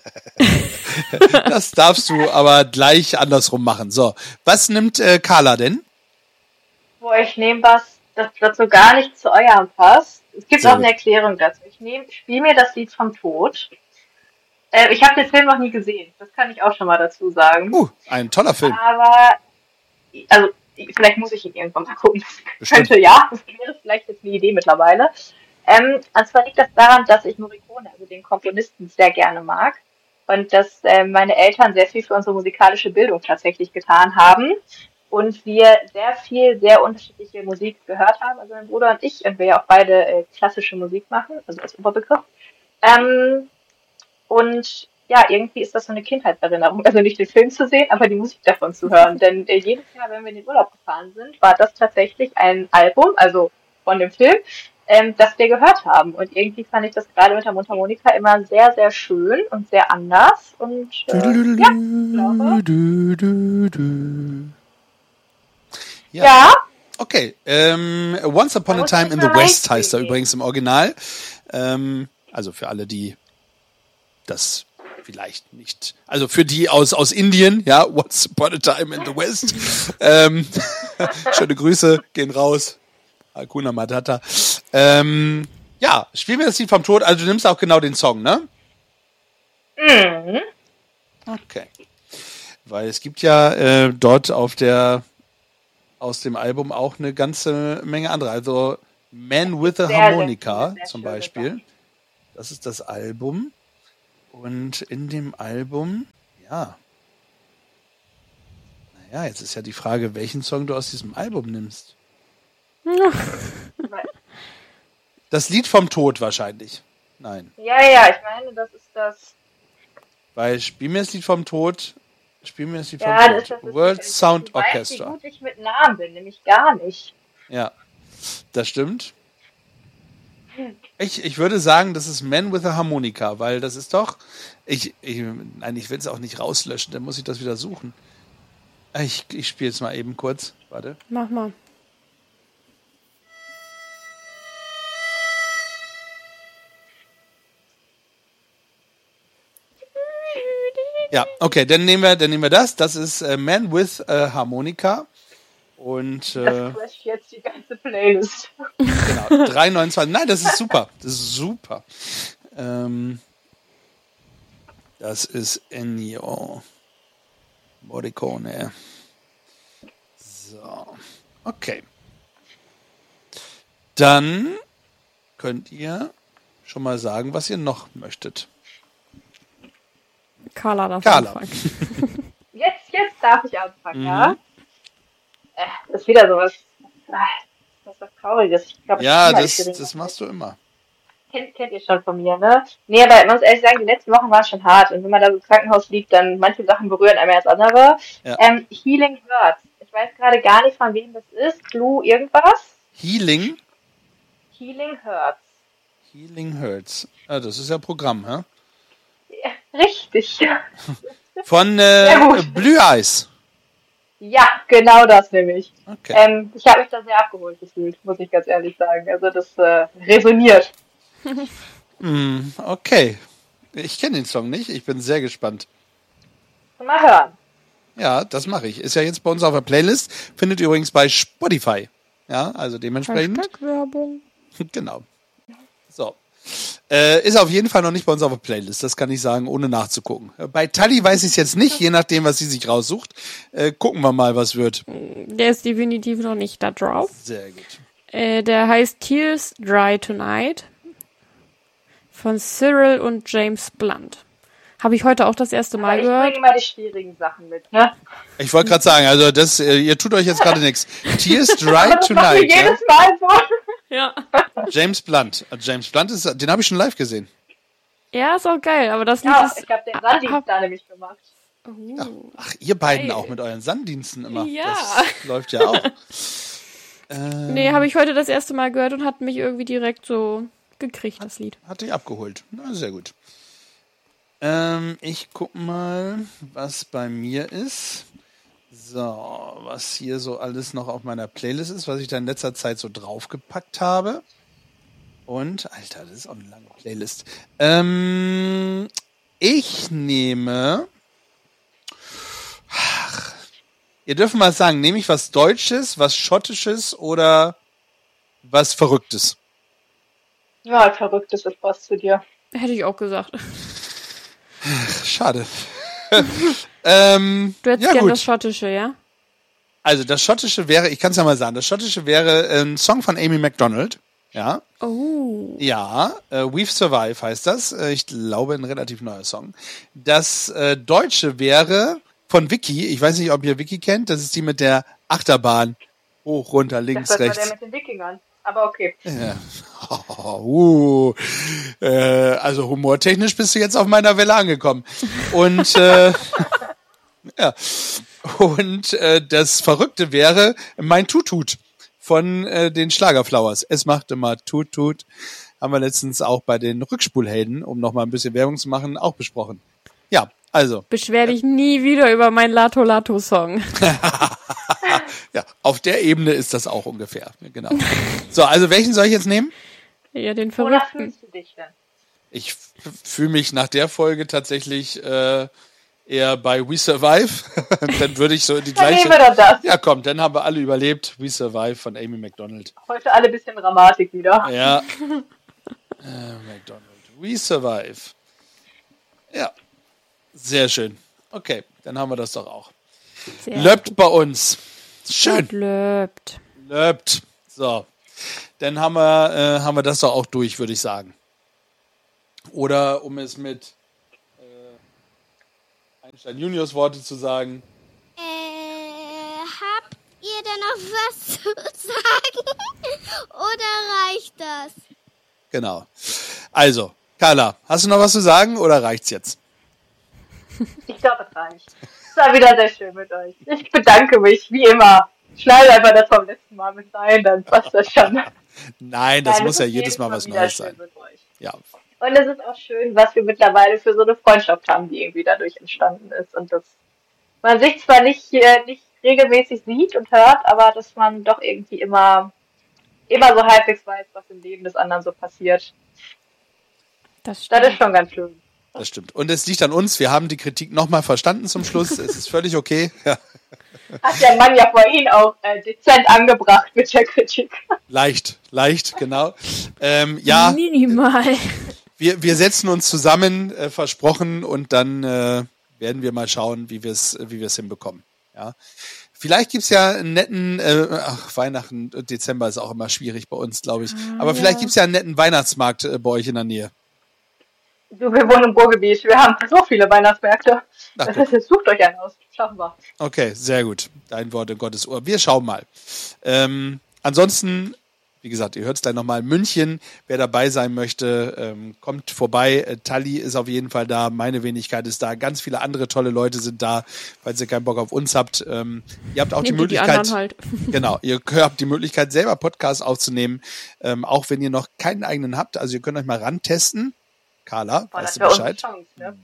Das darfst du aber gleich andersrum machen. So, was nimmt Carla denn? Ich nehme was, das dazu gar nicht zu eurem passt. Es gibt auch eine Erklärung dazu. Ich spiele mir das Lied vom Tod. Ich habe den Film noch nie gesehen. Das kann ich auch schon mal dazu sagen. Ein toller Film. Aber, also, vielleicht muss ich ihn irgendwann mal gucken. Das wäre vielleicht jetzt eine Idee mittlerweile. Und zwar liegt das daran, dass ich Morricone, also den Komponisten, sehr gerne mag. Und dass meine Eltern sehr viel für unsere musikalische Bildung tatsächlich getan haben. Und wir sehr viel, sehr unterschiedliche Musik gehört haben. Also mein Bruder und ich, und wir ja auch beide klassische Musik machen, also als Oberbegriff. Und ja, irgendwie ist das so eine Kindheitserinnerung. Also nicht den Film zu sehen, aber die Musik davon zu hören. Denn jedes Jahr, wenn wir in den Urlaub gefahren sind, war das tatsächlich ein Album, also von dem Film, das wir gehört haben. Und irgendwie fand ich das gerade mit der Mundharmonika immer sehr, sehr schön und sehr anders. Und ja. Okay. Once Upon a Time in the West heißt er übrigens im Original. Also für alle, die das vielleicht nicht. Also für die aus Indien, ja, Once Upon a Time in the West. Schöne Grüße, gehen raus. Hakuna Matata. Ja, spielen wir das Lied vom Tod. Also du nimmst auch genau den Song, ne? Mhm. Okay. Weil es gibt ja dort aus dem Album auch eine ganze Menge andere. Also Man with a Harmonica sehr zum schöne Beispiel. Sachen. Das ist das Album. Und in dem Album, ja. Naja, jetzt ist ja die Frage, welchen Song du aus diesem Album nimmst. Das Lied vom Tod wahrscheinlich. Nein. Ja, ich meine, das ist das. Weil Spiel mir das Lied vom Tod. Ja, das ist das. World Sound Du weißt, Orchestra. wie gut ich mit Namen bin, nämlich gar nicht. Ja, das stimmt. Ich würde sagen, das ist Man with a Harmonica, weil das ist doch. Ich will es auch nicht rauslöschen, dann muss ich das wieder suchen. Ich spiele jetzt mal eben kurz. Warte. Mach mal. Ja, okay, dann nehmen wir das. Das ist Man with a Harmonica. Und Das crasht jetzt die ganze Playlist. genau, 3,29. Nein, das ist super. Das ist super. Das ist Ennio Morricone. So, okay. Dann könnt ihr schon mal sagen, was ihr noch möchtet. Carla darf Carla. anfangen. Jetzt darf ich anfangen, Mhm. ja? Das ist wieder sowas. Das ist was Trauriges. Ich glaub, Ja, ich das machst du immer. Kennt ihr schon von mir, ne? Nee, aber man muss ehrlich sagen, die letzten Wochen waren schon hart. Und wenn man da so im Krankenhaus liegt, dann manche Sachen berühren einem als andere. Ja. Healing Hurts. Ich weiß gerade gar nicht, von wem das ist. Blue irgendwas? Healing Healing Hurts. Ah, das ist ja Programm, hä? Ja, richtig. Von gut. Blue Eyes. Ja, genau das nämlich. Okay. Ich habe mich da sehr abgeholt gefühlt, muss ich ganz ehrlich sagen. Also das resoniert. Okay. Ich kenne den Song nicht. Ich bin sehr gespannt. Mal hören. Ja, das mache ich. Ist ja jetzt bei uns auf der Playlist. Findet ihr übrigens bei Spotify. Ja, also dementsprechend. Hashtag-Werbung. Genau. So. Ist auf jeden Fall noch nicht bei uns auf der Playlist. Das kann ich sagen, ohne nachzugucken. Bei Tali weiß ich es jetzt nicht, je nachdem, was sie sich raussucht. Gucken wir mal, was wird. Der ist definitiv noch nicht da drauf. Sehr gut. Der heißt Tears Dry Tonight von Cyril und James Blunt. Habe ich heute auch das erste Mal Aber ich gehört. bringe mal die schwierigen Sachen mit, ne? Ich wollte gerade sagen, also das, ihr tut euch jetzt gerade nichts. Tears Dry Aber das machen wir Tonight. Ja? jedes Mal so. Ja. James Blunt. James Blunt den habe ich schon live gesehen. Ja, ist auch geil, aber das Lied Ja, ist... ich habe den Sanddienst da nämlich gemacht. Ach, ihr beiden Geil. auch mit euren Sanddiensten immer. Ja. Das läuft ja auch. Nee, habe ich heute das erste Mal gehört und hat mich irgendwie direkt so gekriegt, das Lied. Hat dich abgeholt. Na, sehr gut. Ich guck mal, was bei mir ist. So, was hier so alles noch auf meiner Playlist ist, was ich da in letzter Zeit so draufgepackt habe. Und, Alter, das ist auch eine lange Playlist. Ich nehme... Ach, ihr dürft mal sagen, nehme ich was Deutsches, was Schottisches oder was Verrücktes? Ja, verrücktes ist was zu dir. Hätte ich auch gesagt. Schade. Du hättest ja, gern gut. das Schottische, ja? Also das Schottische wäre, ich kann es ja mal sagen, das Schottische wäre ein Song von Amy Macdonald. Ja. Oh. Ja, We've Survive heißt das. Ich glaube, ein relativ neuer Song. Das Deutsche wäre von Vicky. Ich weiß nicht, ob ihr Vicky kennt. Das ist die mit der Achterbahn. Hoch, runter, links, Das war rechts. der mit den Wikingern. Aber okay. Ja. Also humortechnisch bist du jetzt auf meiner Welle angekommen. Und ja. Und das Verrückte wäre mein Tutut von den Schlagerflowers. Es macht immer Tut. Haben wir letztens auch bei den Rückspulhelden, um noch mal ein bisschen Werbung zu machen, auch besprochen. Ja, also. Beschwer dich nie wieder über meinen Lato-Lato-Song. Ja, auf der Ebene ist das auch ungefähr. Genau. So, also welchen soll ich jetzt nehmen? Ja, den Wonach Verrückten. fühlst du dich denn? Ich fühle mich nach der Folge tatsächlich eher bei We Survive. Dann würde ich so die gleiche... Dann nehmen wir doch das. Ja, komm, dann haben wir alle überlebt. We Survive von Amy Macdonald. Heute alle ein bisschen Dramatik wieder. Ja. McDonald. We Survive. Ja. Sehr schön. Okay, dann haben wir das doch auch. Sehr Löbt bei uns. Schön. Löbt. Löbt. So. Dann haben wir das doch auch durch, würde ich sagen. Oder um es mit Einstein Juniors Worte zu sagen. Habt ihr denn noch was zu sagen? Oder reicht das? Genau. Also, Carla, hast du noch was zu sagen oder reicht's jetzt? Ich glaube, es reicht. Es war wieder sehr schön mit euch. Ich bedanke mich, wie immer. Schneide einfach das vom letzten Mal mit rein, dann passt das schon. Nein, das muss ja ist jedes Mal was wieder Neues schön sein. mit euch. Ja. Und es ist auch schön, was wir mittlerweile für so eine Freundschaft haben, die irgendwie dadurch entstanden ist. Und dass man sich zwar nicht regelmäßig sieht und hört, aber dass man doch irgendwie immer so halbwegs weiß, was im Leben des anderen so passiert. Das Das ist stimmt. schon ganz schön. Das stimmt. Und es liegt an uns. Wir haben die Kritik nochmal verstanden zum Schluss. Es ist völlig okay. Ja. Hat der Mann ja vorhin auch dezent angebracht mit der Kritik. Leicht, genau. Ja, Minimal. wir setzen uns zusammen, versprochen, und dann werden wir mal schauen, wie wir es hinbekommen. Ja. Vielleicht gibt's ja einen netten, Weihnachten, Dezember ist auch immer schwierig bei uns, glaube ich. Aber vielleicht gibt's ja einen netten Weihnachtsmarkt bei euch in der Nähe. Du, wir wohnen im Ruhrgebiet. Wir haben so viele Weihnachtsmärkte. Ach, Das heißt, sucht euch einen aus. Schaffen wir. Okay, sehr gut. Dein Wort in Gottes Ohr. Wir schauen mal. Ansonsten, wie gesagt, ihr hört es gleich nochmal. München, wer dabei sein möchte, kommt vorbei. Tali ist auf jeden Fall da. Meine Wenigkeit ist da. Ganz viele andere tolle Leute sind da, falls ihr keinen Bock auf uns habt. Ihr habt auch die Möglichkeit, anderen halt. genau, ihr habt die Möglichkeit, selber Podcasts aufzunehmen, auch wenn ihr noch keinen eigenen habt. Also ihr könnt euch mal rantesten. Carla, weißt du Bescheid? Chance, ne?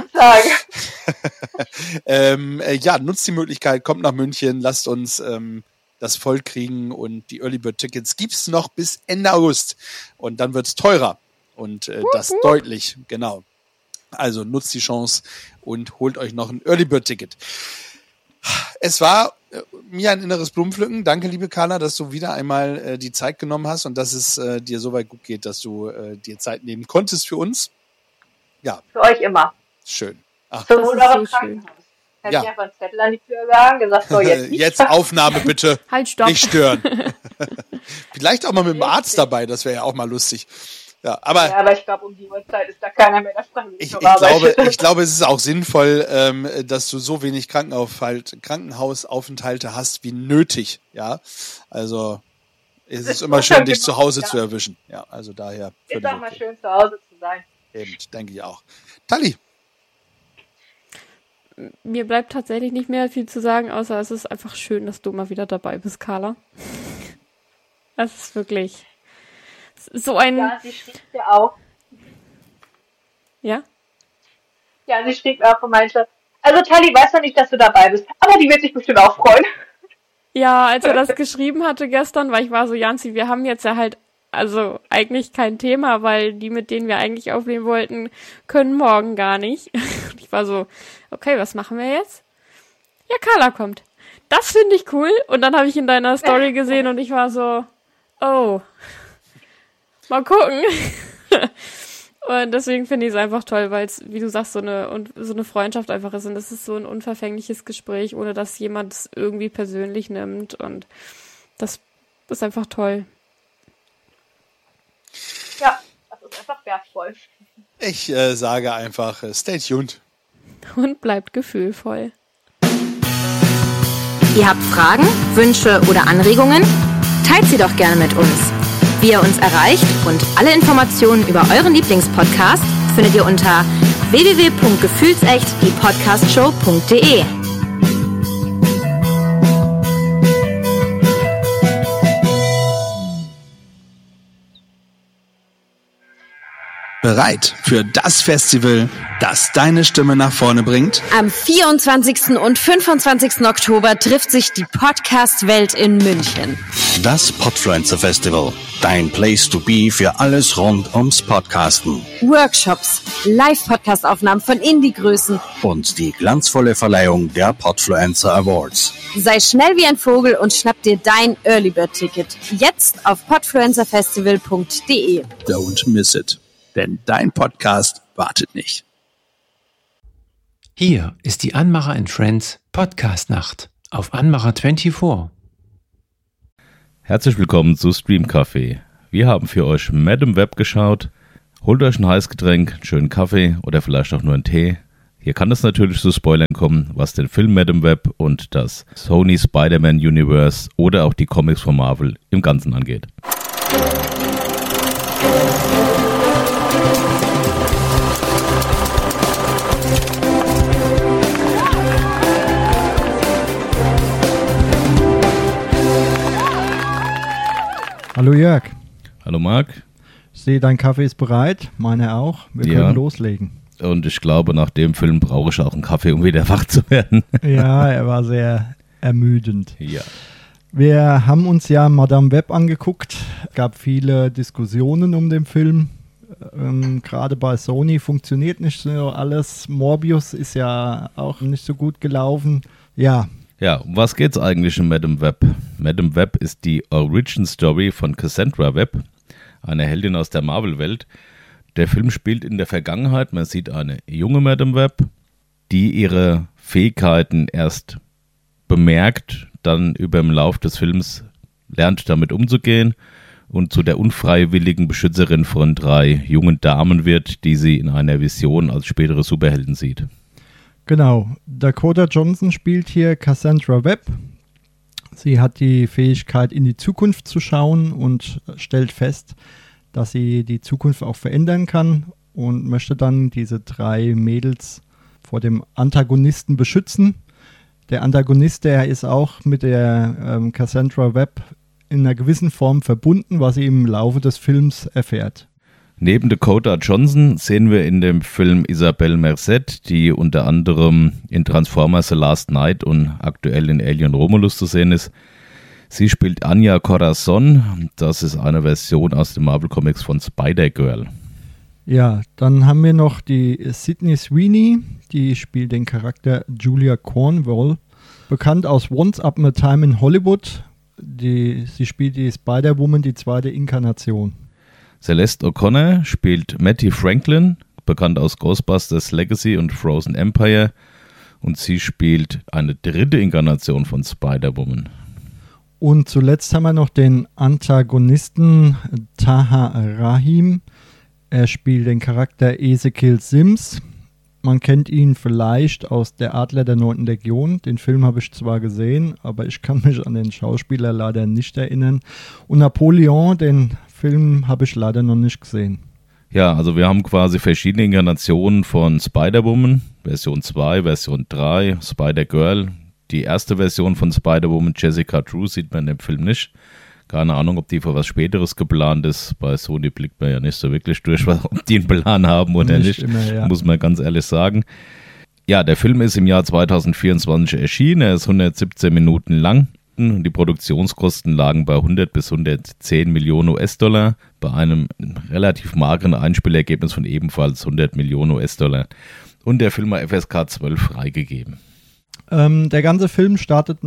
Sagen. Ja, nutzt die Möglichkeit, kommt nach München, lasst uns das voll kriegen, und die Early Bird Tickets gibt's noch bis Ende August, und dann wird's teurer, und das deutlich, genau. Also nutzt die Chance und holt euch noch ein Early Bird Ticket. Es war mir ein inneres Blumenpflücken. Danke, liebe Carla, dass du wieder einmal die Zeit genommen hast und dass es dir so weit gut geht, dass du dir Zeit nehmen konntest für uns. Ja. Für euch immer. Schön. Ach, Für Das ist eurem so Krankenhaus. Hätte Ja. ich einfach einenZettel an die Tür gehangen, gesagt, so jetzt nicht. jetzt Aufnahme bitte. Halt, stopp. Nicht stören. Vielleicht auch mal mit dem Arzt dabei, das wäre ja auch mal lustig. Ja, aber Ja, aber ich glaube, um die Uhrzeit ist da keiner mehr, der freiwillig ich noch arbeitet. glaube, es ist auch sinnvoll, dass du so wenig Krankenhausaufenthalte hast wie nötig. Ja, also es ist immer schön, dich zu Hause zu erwischen. Ja, also daher. Ist völlig auch mal okay. schön, zu Hause zu sein. Eben, denke ich auch. Tali, Mir bleibt tatsächlich nicht mehr viel zu sagen, außer es ist einfach schön, dass du mal wieder dabei bist, Carla. Das ist wirklich so ein... Ja, sie schrieb ja auch. Ja? Ja, sie schrieb auch und meinte, also Tali weiß noch nicht, dass du dabei bist, aber die wird sich bestimmt auch freuen. Ja, als er das geschrieben hatte gestern, weil ich war so, Janzi, wir haben jetzt ja halt also eigentlich kein Thema, weil die, mit denen wir eigentlich aufnehmen wollten, können morgen gar nicht. Und ich war so, okay, was machen wir jetzt? Ja, Carla kommt. Das finde ich cool. Und dann habe ich in deiner Story gesehen und ich war so, oh, mal gucken. Und deswegen finde ich es einfach toll, weil es, wie du sagst, so eine Freundschaft einfach ist. Und es ist so ein unverfängliches Gespräch, ohne dass jemand es irgendwie persönlich nimmt. Und das ist einfach toll. Ja, das ist einfach wertvoll. ich sage einfach, stay tuned. Und bleibt gefühlvoll. Ihr habt Fragen, Wünsche oder Anregungen? Teilt sie doch gerne mit uns. Wie ihr uns erreicht und alle Informationen über euren Lieblingspodcast findet ihr unter www.gefühlsecht-die-podcastshow.de. Bereit für das Festival, das deine Stimme nach vorne bringt? Am 24. und 25. Oktober trifft sich die Podcast-Welt in München. Das Podfluencer Festival. Dein Place to be für alles rund ums Podcasten. Workshops, Live-Podcast-Aufnahmen von Indie-Größen. Und die glanzvolle Verleihung der Podfluencer Awards. Sei schnell wie ein Vogel und schnapp dir dein Early-Bird-Ticket. Jetzt auf podfluencerfestival.de. Don't miss it, denn dein Podcast wartet nicht. Hier ist die Anmacher & Friends Podcast-Nacht auf Anmacher 24. Herzlich willkommen zu Stream Café. Wir haben für euch Madame Web geschaut. Holt euch ein Heißgetränk, einen schönen Kaffee oder vielleicht auch nur einen Tee. Hier kann es natürlich zu Spoilern kommen, was den Film Madame Web und das Sony Spider-Man Universe oder auch die Comics von Marvel im Ganzen angeht. Hallo Jörg. Hallo Marc. Ich sehe, dein Kaffee ist bereit, meiner auch. Wir können loslegen. Und ich glaube, nach dem Film brauche ich auch einen Kaffee, um wieder wach zu werden. Ja, er war sehr ermüdend. Ja. Wir haben uns ja Madame Web angeguckt. Es gab viele Diskussionen um den Film. Gerade bei Sony funktioniert nicht so alles. Morbius ist ja auch nicht so gut gelaufen. Ja. Ja, um was geht's eigentlich in Madame Web? Madame Web ist die Origin Story von Cassandra Webb, einer Heldin aus der Marvel-Welt. Der Film spielt in der Vergangenheit. Man sieht eine junge Madame Web, die ihre Fähigkeiten erst bemerkt, dann über den Lauf des Films lernt, damit umzugehen und zu der unfreiwilligen Beschützerin von 3 jungen Damen wird, die sie in einer Vision als spätere Superhelden sieht. Genau, Dakota Johnson spielt hier Cassandra Webb. Sie hat die Fähigkeit, in die Zukunft zu schauen und stellt fest, dass sie die Zukunft auch verändern kann und möchte dann diese 3 Mädels vor dem Antagonisten beschützen. Der Antagonist, der ist auch mit der Cassandra Webb in einer gewissen Form verbunden, was sie im Laufe des Films erfährt. Neben Dakota Johnson sehen wir in dem Film Isabelle Merced, die unter anderem in Transformers The Last Night und aktuell in Alien Romulus zu sehen ist. Sie spielt Anya Corazon, das ist eine Version aus den Marvel Comics von Spider-Girl. Ja, dann haben wir noch die Sydney Sweeney, die spielt den Charakter Julia Cornwall, bekannt aus Once Upon a Time in Hollywood. Sie spielt die Spider-Woman, die 2. Inkarnation. Celeste O'Connor spielt Mattie Franklin, bekannt aus Ghostbusters Legacy und Frozen Empire, und sie spielt eine 3. Inkarnation von Spider-Woman. Und zuletzt haben wir noch den Antagonisten Taha Rahim. Er spielt den Charakter Ezekiel Sims. Man kennt ihn vielleicht aus Der Adler der 9. Legion. Den Film habe ich zwar gesehen, aber ich kann mich an den Schauspieler leider nicht erinnern. Und Napoleon, den Film habe ich leider noch nicht gesehen. Ja, also wir haben quasi verschiedene Inkarnationen von Spider-Woman. Version 2, Version 3, Spider-Girl. Die erste Version von Spider-Woman, Jessica Drew, sieht man im Film nicht. Keine Ahnung, ob die für was Späteres geplant ist. Bei Sony blickt man ja nicht so wirklich durch, ob die einen Plan haben oder nicht. Immer, ja. Muss man ganz ehrlich sagen. Ja, der Film ist im Jahr 2024 erschienen. Er ist 117 Minuten lang. Die Produktionskosten lagen bei 100 bis 110 Millionen US-Dollar, bei einem relativ mageren Einspielergebnis von ebenfalls 100 Millionen US-Dollar. Und der Film war FSK 12 freigegeben. Der ganze Film startet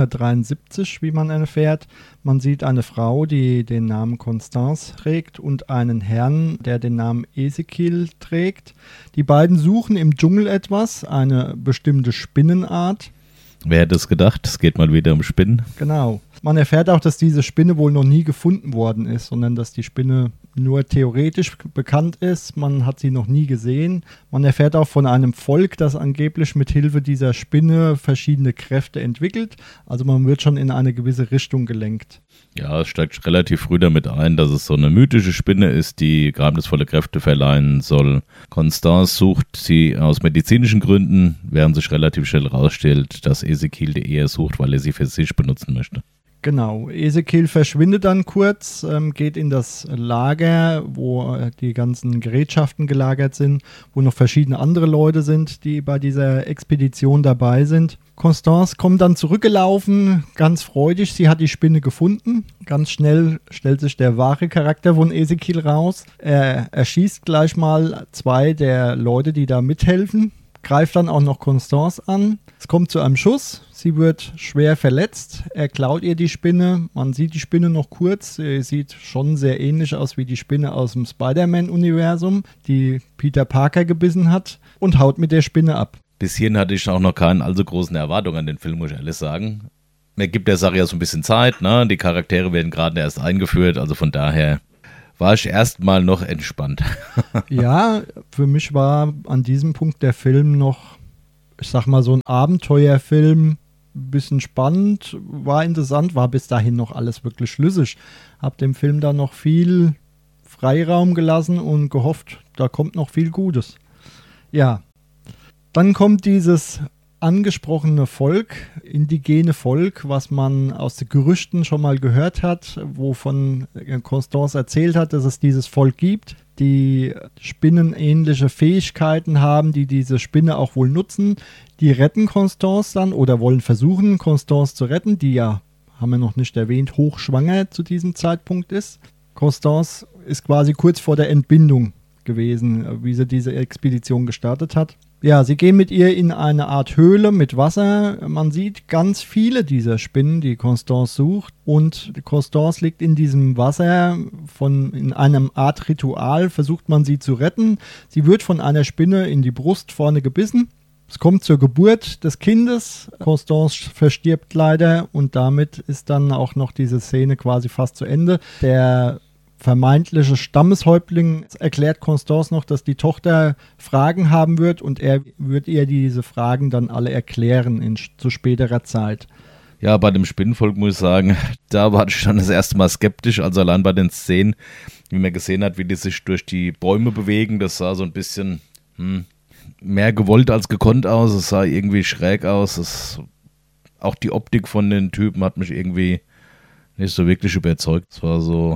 1973, wie man erfährt. Man sieht eine Frau, die den Namen Constance trägt, und einen Herrn, der den Namen Ezekiel trägt. Die beiden suchen im Dschungel etwas, eine bestimmte Spinnenart. Wer hätte es gedacht? Es geht mal wieder um Spinnen. Genau. Man erfährt auch, dass diese Spinne wohl noch nie gefunden worden ist, sondern dass die Spinne nur theoretisch bekannt ist. Man hat sie noch nie gesehen. Man erfährt auch von einem Volk, das angeblich mit Hilfe dieser Spinne verschiedene Kräfte entwickelt. Also man wird schon in eine gewisse Richtung gelenkt. Ja, es steigt relativ früh damit ein, dass es so eine mythische Spinne ist, die geheimnisvolle Kräfte verleihen soll. Constance sucht sie aus medizinischen Gründen, während sich relativ schnell herausstellt, dass Ezekiel die eher sucht, weil er sie für sich benutzen möchte. Genau, Ezekiel verschwindet dann kurz, geht in das Lager, wo die ganzen Gerätschaften gelagert sind, wo noch verschiedene andere Leute sind, die bei dieser Expedition dabei sind. Constance kommt dann zurückgelaufen, ganz freudig, sie hat die Spinne gefunden. Ganz schnell stellt sich der wahre Charakter von Ezekiel raus. Er erschießt gleich mal 2 der Leute, die da mithelfen, greift dann auch noch Constance an. Es kommt zu einem Schuss. Sie wird schwer verletzt. Er klaut ihr die Spinne. Man sieht die Spinne noch kurz. Sie sieht schon sehr ähnlich aus wie die Spinne aus dem Spider-Man-Universum, die Peter Parker gebissen hat, und haut mit der Spinne ab. Bis hierhin hatte ich auch noch keine allzu großen Erwartungen an den Film, muss ich ehrlich sagen. Mir gibt der Sache ja so ein bisschen Zeit, ne? Die Charaktere werden gerade erst eingeführt, also von daher war ich erstmal noch entspannt. Ja, für mich war an diesem Punkt der Film noch, ich sag mal, so ein Abenteuerfilm, ein bisschen spannend, war interessant, war bis dahin noch alles wirklich schlüssig. Hab dem Film dann noch viel Freiraum gelassen und gehofft, da kommt noch viel Gutes. Ja, dann kommt dieses angesprochene Volk, indigene Volk, was man aus den Gerüchten schon mal gehört hat, wovon Constance erzählt hat, dass es dieses Volk gibt, die spinnenähnliche Fähigkeiten haben, die diese Spinne auch wohl nutzen. Die retten Constance dann oder wollen versuchen, Constance zu retten, die ja, haben wir noch nicht erwähnt, hochschwanger zu diesem Zeitpunkt ist. Constance ist quasi kurz vor der Entbindung gewesen, wie sie diese Expedition gestartet hat. Ja, sie gehen mit ihr in eine Art Höhle mit Wasser. Man sieht ganz viele dieser Spinnen, die Constance sucht. Und Constance liegt in diesem Wasser. In einem Art Ritual versucht man sie zu retten. Sie wird von einer Spinne in die Brust vorne gebissen. Es kommt zur Geburt des Kindes. Constance verstirbt leider und damit ist dann auch noch diese Szene quasi fast zu Ende. Der vermeintliche Stammeshäuptling erklärt Constance noch, dass die Tochter Fragen haben wird und er wird ihr diese Fragen dann alle erklären zu späterer Zeit. Ja, bei dem Spinnenvolk muss ich sagen, da war ich schon das erste Mal skeptisch, also allein bei den Szenen, wie man gesehen hat, wie die sich durch die Bäume bewegen, das sah so ein bisschen mehr gewollt als gekonnt aus, es sah irgendwie schräg aus, auch die Optik von den Typen hat mich irgendwie nicht so wirklich überzeugt, es war so...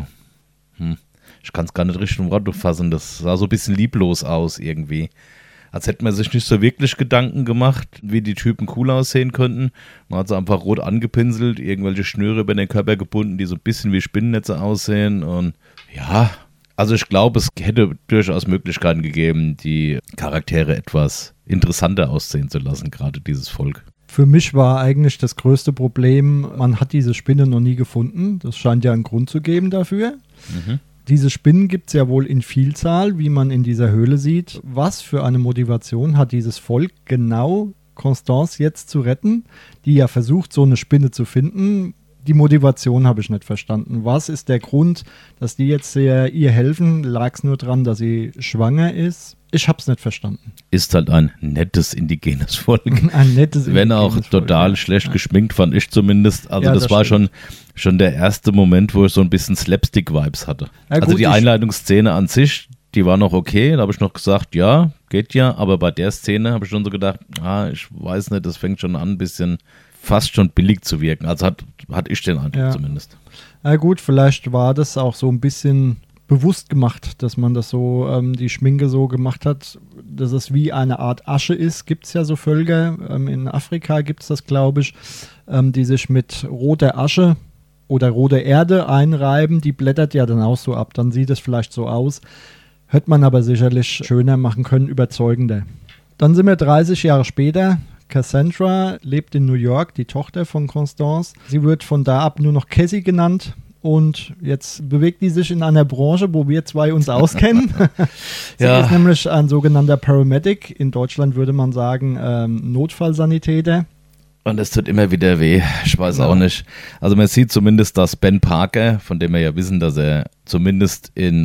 Ich kann es gar nicht richtig im Wort fassen. Das sah so ein bisschen lieblos aus irgendwie. Als hätte man sich nicht so wirklich Gedanken gemacht, wie die Typen cool aussehen könnten. Man hat sie einfach rot angepinselt, irgendwelche Schnüre über den Körper gebunden, die so ein bisschen wie Spinnennetze aussehen. Und ja, also ich glaube, es hätte durchaus Möglichkeiten gegeben, die Charaktere etwas interessanter aussehen zu lassen, gerade dieses Volk. Für mich war eigentlich das größte Problem, man hat diese Spinne noch nie gefunden. Das scheint ja einen Grund zu geben dafür. Diese Spinnen gibt es ja wohl in Vielzahl, wie man in dieser Höhle sieht. Was für eine Motivation hat dieses Volk genau, Constance jetzt zu retten, die ja versucht, so eine Spinne zu finden? Die Motivation habe ich nicht verstanden. Was ist der Grund, dass die jetzt ihr helfen? Lag es nur daran, dass sie schwanger ist? Ich habe es nicht verstanden. Ist halt ein nettes indigenes Volk. Ein nettes Wenn auch indigenes total Volk, schlecht geschminkt, fand ich zumindest. Also Ja, das war stimmt. schon der erste Moment, wo ich so ein bisschen Slapstick-Vibes hatte. Ja, also gut, die Einleitungsszene an sich, die war noch okay. Da habe ich noch gesagt, ja, geht ja. Aber bei der Szene habe ich schon so gedacht, ich weiß nicht, das fängt schon an, ein bisschen fast schon billig zu wirken. Also hatte ich den Eindruck zumindest. Na gut, vielleicht war das auch so ein bisschen bewusst gemacht, dass man das so, die Schminke so gemacht hat, dass es wie eine Art Asche ist. Gibt es ja so Völker, in Afrika gibt es das, glaube ich, die sich mit roter Asche oder roter Erde einreiben. Die blättert ja dann auch so ab. Dann sieht es vielleicht so aus. Hätte man aber sicherlich schöner machen können, überzeugender. Dann sind wir 30 Jahre später. Cassandra lebt in New York, die Tochter von Constance. Sie wird von da ab nur noch Cassie genannt. Und jetzt bewegt die sich in einer Branche, wo wir zwei uns auskennen. Sie ist nämlich ein sogenannter Paramedic. In Deutschland würde man sagen Notfallsanitäter. Und es tut immer wieder weh. Ich weiß auch nicht. Also man sieht zumindest, dass Ben Parker, von dem wir ja wissen, dass er zumindest in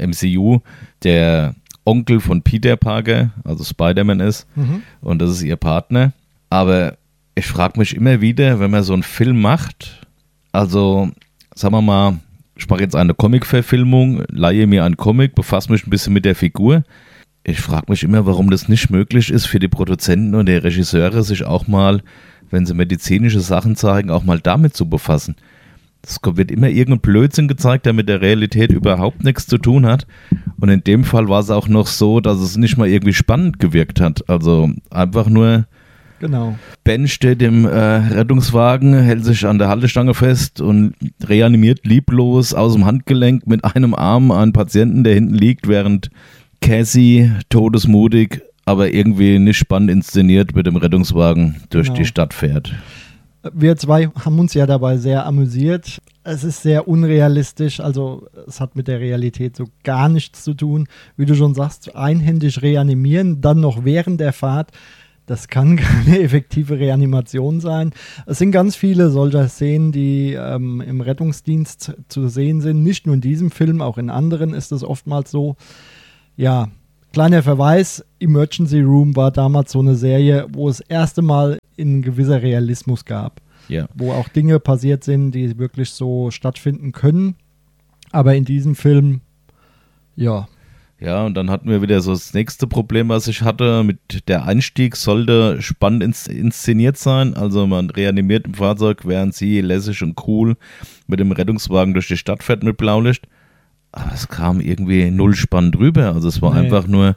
MCU der Onkel von Peter Parker, also Spider-Man ist. Und das ist ihr Partner. Aber ich frage mich immer wieder, wenn man so einen Film macht, also sagen wir mal, ich mache jetzt eine Comic-Verfilmung, leihe mir einen Comic, befasse mich ein bisschen mit der Figur. Ich frage mich immer, warum das nicht möglich ist für die Produzenten und die Regisseure, sich auch mal, wenn sie medizinische Sachen zeigen, auch mal damit zu befassen. Es wird immer irgendein Blödsinn gezeigt, der mit der Realität überhaupt nichts zu tun hat. Und in dem Fall war es auch noch so, dass es nicht mal irgendwie spannend gewirkt hat. Also einfach nur, genau. Ben steht im Rettungswagen, hält sich an der Haltestange fest und reanimiert lieblos aus dem Handgelenk mit einem Arm einen Patienten, der hinten liegt, während Cassie todesmutig, aber irgendwie nicht spannend inszeniert mit dem Rettungswagen durch die Stadt fährt. Wir zwei haben uns ja dabei sehr amüsiert. Es ist sehr unrealistisch, also es hat mit der Realität so gar nichts zu tun. Wie du schon sagst, einhändig reanimieren, dann noch während der Fahrt, das kann keine effektive Reanimation sein. Es sind ganz viele solcher Szenen, die im Rettungsdienst zu sehen sind. Nicht nur in diesem Film, auch in anderen ist es oftmals so. Ja, kleiner Verweis, Emergency Room war damals so eine Serie, wo es das erste Mal ein gewisser Realismus gab. Ja. Wo auch Dinge passiert sind, die wirklich so stattfinden können. Aber in diesem Film, ja. Ja, und dann hatten wir wieder so das nächste Problem, was ich hatte. Mit der Einstieg sollte spannend inszeniert sein. Also man reanimiert im Fahrzeug, während sie lässig und cool mit dem Rettungswagen durch die Stadt fährt mit Blaulicht. Aber es kam irgendwie null spannend rüber. Also es war einfach nur,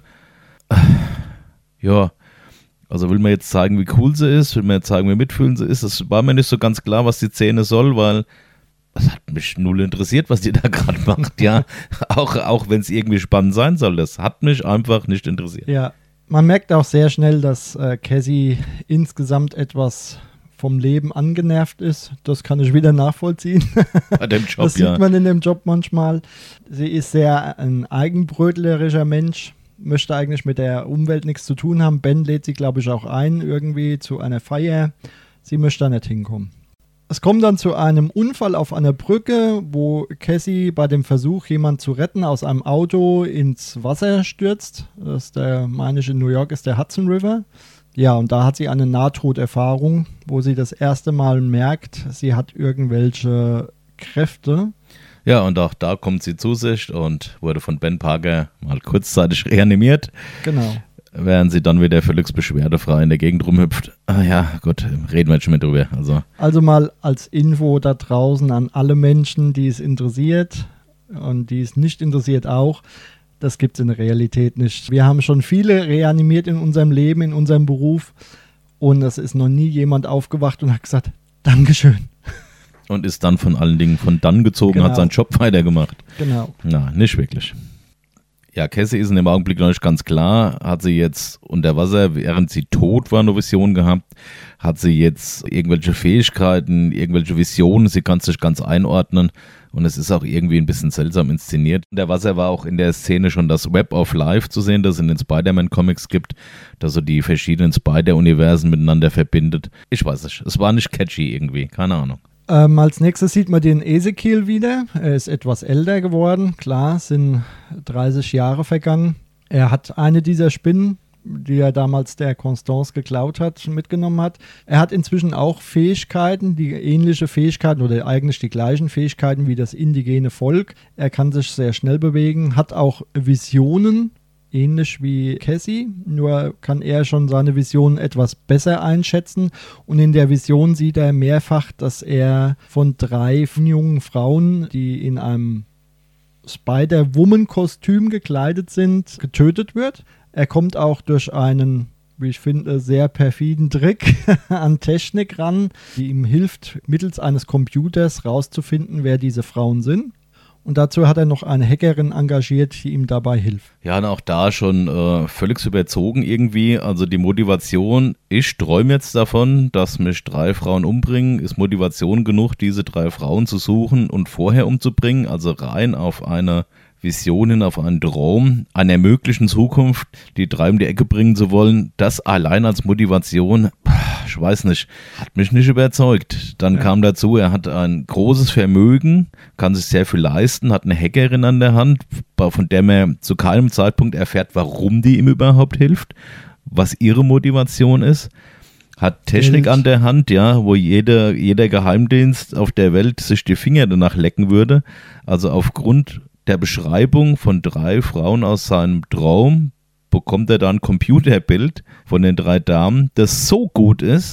ja, also will man jetzt zeigen, wie cool sie ist, will man jetzt zeigen, wie mitfühlend sie ist. Es war mir nicht so ganz klar, was die Szene soll, weil es hat mich null interessiert, was die da gerade macht, ja. Auch wenn es irgendwie spannend sein soll, das hat mich einfach nicht interessiert. Ja, man merkt auch sehr schnell, dass Cassie insgesamt etwas vom Leben angenervt ist. Das kann ich wieder nachvollziehen. Bei dem Job, das sieht man in dem Job manchmal. Sie ist sehr ein eigenbrötlerischer Mensch, möchte eigentlich mit der Umwelt nichts zu tun haben. Ben lädt sie, glaube ich, auch ein, irgendwie zu einer Feier. Sie möchte da nicht hinkommen. Es kommt dann zu einem Unfall auf einer Brücke, wo Cassie bei dem Versuch, jemanden zu retten, aus einem Auto ins Wasser stürzt. Das ist meine ich, in New York ist der Hudson River. Ja, und da hat sie eine Nahtoderfahrung, wo sie das erste Mal merkt, sie hat irgendwelche Kräfte. Ja, und auch da kommt sie zu sich und wurde von Ben Parker mal kurzzeitig reanimiert. Genau. Während sie dann wieder völlig beschwerdefrei in der Gegend rumhüpft. Ah ja, gut, reden wir jetzt schon mehr drüber. Also mal als Info da draußen an alle Menschen, die es interessiert und die es nicht interessiert auch, das gibt es in der Realität nicht. Wir haben schon viele reanimiert in unserem Leben, in unserem Beruf und es ist noch nie jemand aufgewacht und hat gesagt, Dankeschön. Und ist dann von allen Dingen von dann gezogen, genau. Hat seinen Job weitergemacht. Genau. Na, nicht wirklich. Ja, Cassie ist in dem Augenblick noch nicht ganz klar. Hat sie jetzt unter Wasser, während sie tot war, eine Vision gehabt? Hat sie jetzt irgendwelche Fähigkeiten, irgendwelche Visionen? Sie kann es nicht ganz einordnen. Und es ist auch irgendwie ein bisschen seltsam inszeniert. Unter Wasser war auch in der Szene schon das Web of Life zu sehen, das es in den Spider-Man-Comics gibt, das so die verschiedenen Spider-Universen miteinander verbindet. Ich weiß nicht, es war nicht catchy irgendwie, keine Ahnung. Als nächstes sieht man den Ezekiel wieder. Er ist etwas älter geworden. Klar, sind 30 Jahre vergangen. Er hat eine dieser Spinnen, die er damals der Constance geklaut hat, mitgenommen hat. Er hat inzwischen auch Fähigkeiten, die ähnliche Fähigkeiten oder eigentlich die gleichen Fähigkeiten wie das indigene Volk. Er kann sich sehr schnell bewegen, hat auch Visionen, ähnlich wie Cassie, nur kann er schon seine Visionen etwas besser einschätzen und in der Vision sieht er mehrfach, dass er von 3 jungen Frauen, die in einem Spider-Woman-Kostüm gekleidet sind, getötet wird. Er kommt auch durch einen, wie ich finde, sehr perfiden Trick an Technik ran, die ihm hilft, mittels eines Computers rauszufinden, wer diese Frauen sind. Und dazu hat er noch eine Hackerin engagiert, die ihm dabei hilft. Ja, und auch da schon völlig überzogen irgendwie. Also die Motivation, ich träume jetzt davon, dass mich 3 Frauen umbringen, ist Motivation genug, diese 3 Frauen zu suchen und vorher umzubringen. Also rein auf eine Vision hin, auf einen Traum einer möglichen Zukunft, die 3 um die Ecke bringen zu wollen. Das allein als Motivation, ich weiß nicht, hat mich nicht überzeugt. Dann kam dazu, er hat ein großes Vermögen, kann sich sehr viel leisten, hat eine Hackerin an der Hand, von der man zu keinem Zeitpunkt erfährt, warum die ihm überhaupt hilft, was ihre Motivation ist. Hat Technik an der Hand, ja, wo jeder Geheimdienst auf der Welt sich die Finger danach lecken würde. Also aufgrund der Beschreibung von 3 Frauen aus seinem Traum bekommt er da ein Computerbild von den 3 Damen, das so gut ist,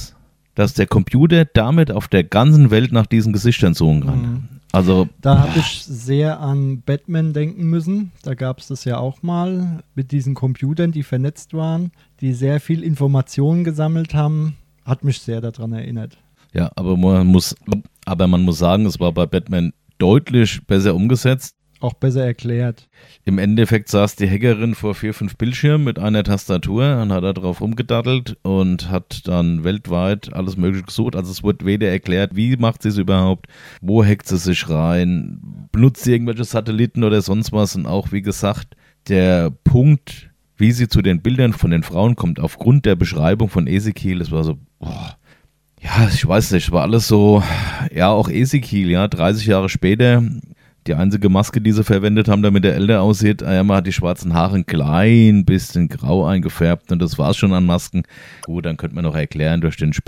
dass der Computer damit auf der ganzen Welt nach diesen Gesichtern suchen kann. Also, da habe ich sehr an Batman denken müssen. Da gab es das ja auch mal mit diesen Computern, die vernetzt waren, die sehr viel Informationen gesammelt haben. Hat mich sehr daran erinnert. Ja, aber man muss sagen, es war bei Batman deutlich besser umgesetzt. Auch besser erklärt. Im Endeffekt saß die Hackerin vor 4-5 Bildschirmen mit einer Tastatur und hat da drauf rumgedattelt und hat dann weltweit alles Mögliche gesucht. Also es wurde weder erklärt, wie macht sie es überhaupt, wo hackt sie sich rein, benutzt sie irgendwelche Satelliten oder sonst was. Und auch, wie gesagt, der Punkt, wie sie zu den Bildern von den Frauen kommt, aufgrund der Beschreibung von Ezekiel, das war so, ja, ich weiß nicht, war alles so, ja, auch Ezekiel, ja, 30 Jahre später. Die einzige Maske, die sie verwendet haben, damit er älter aussieht, man hat die schwarzen Haare ein klein bisschen grau eingefärbt und das war es schon an Masken. Gut, dann könnte man noch erklären durch den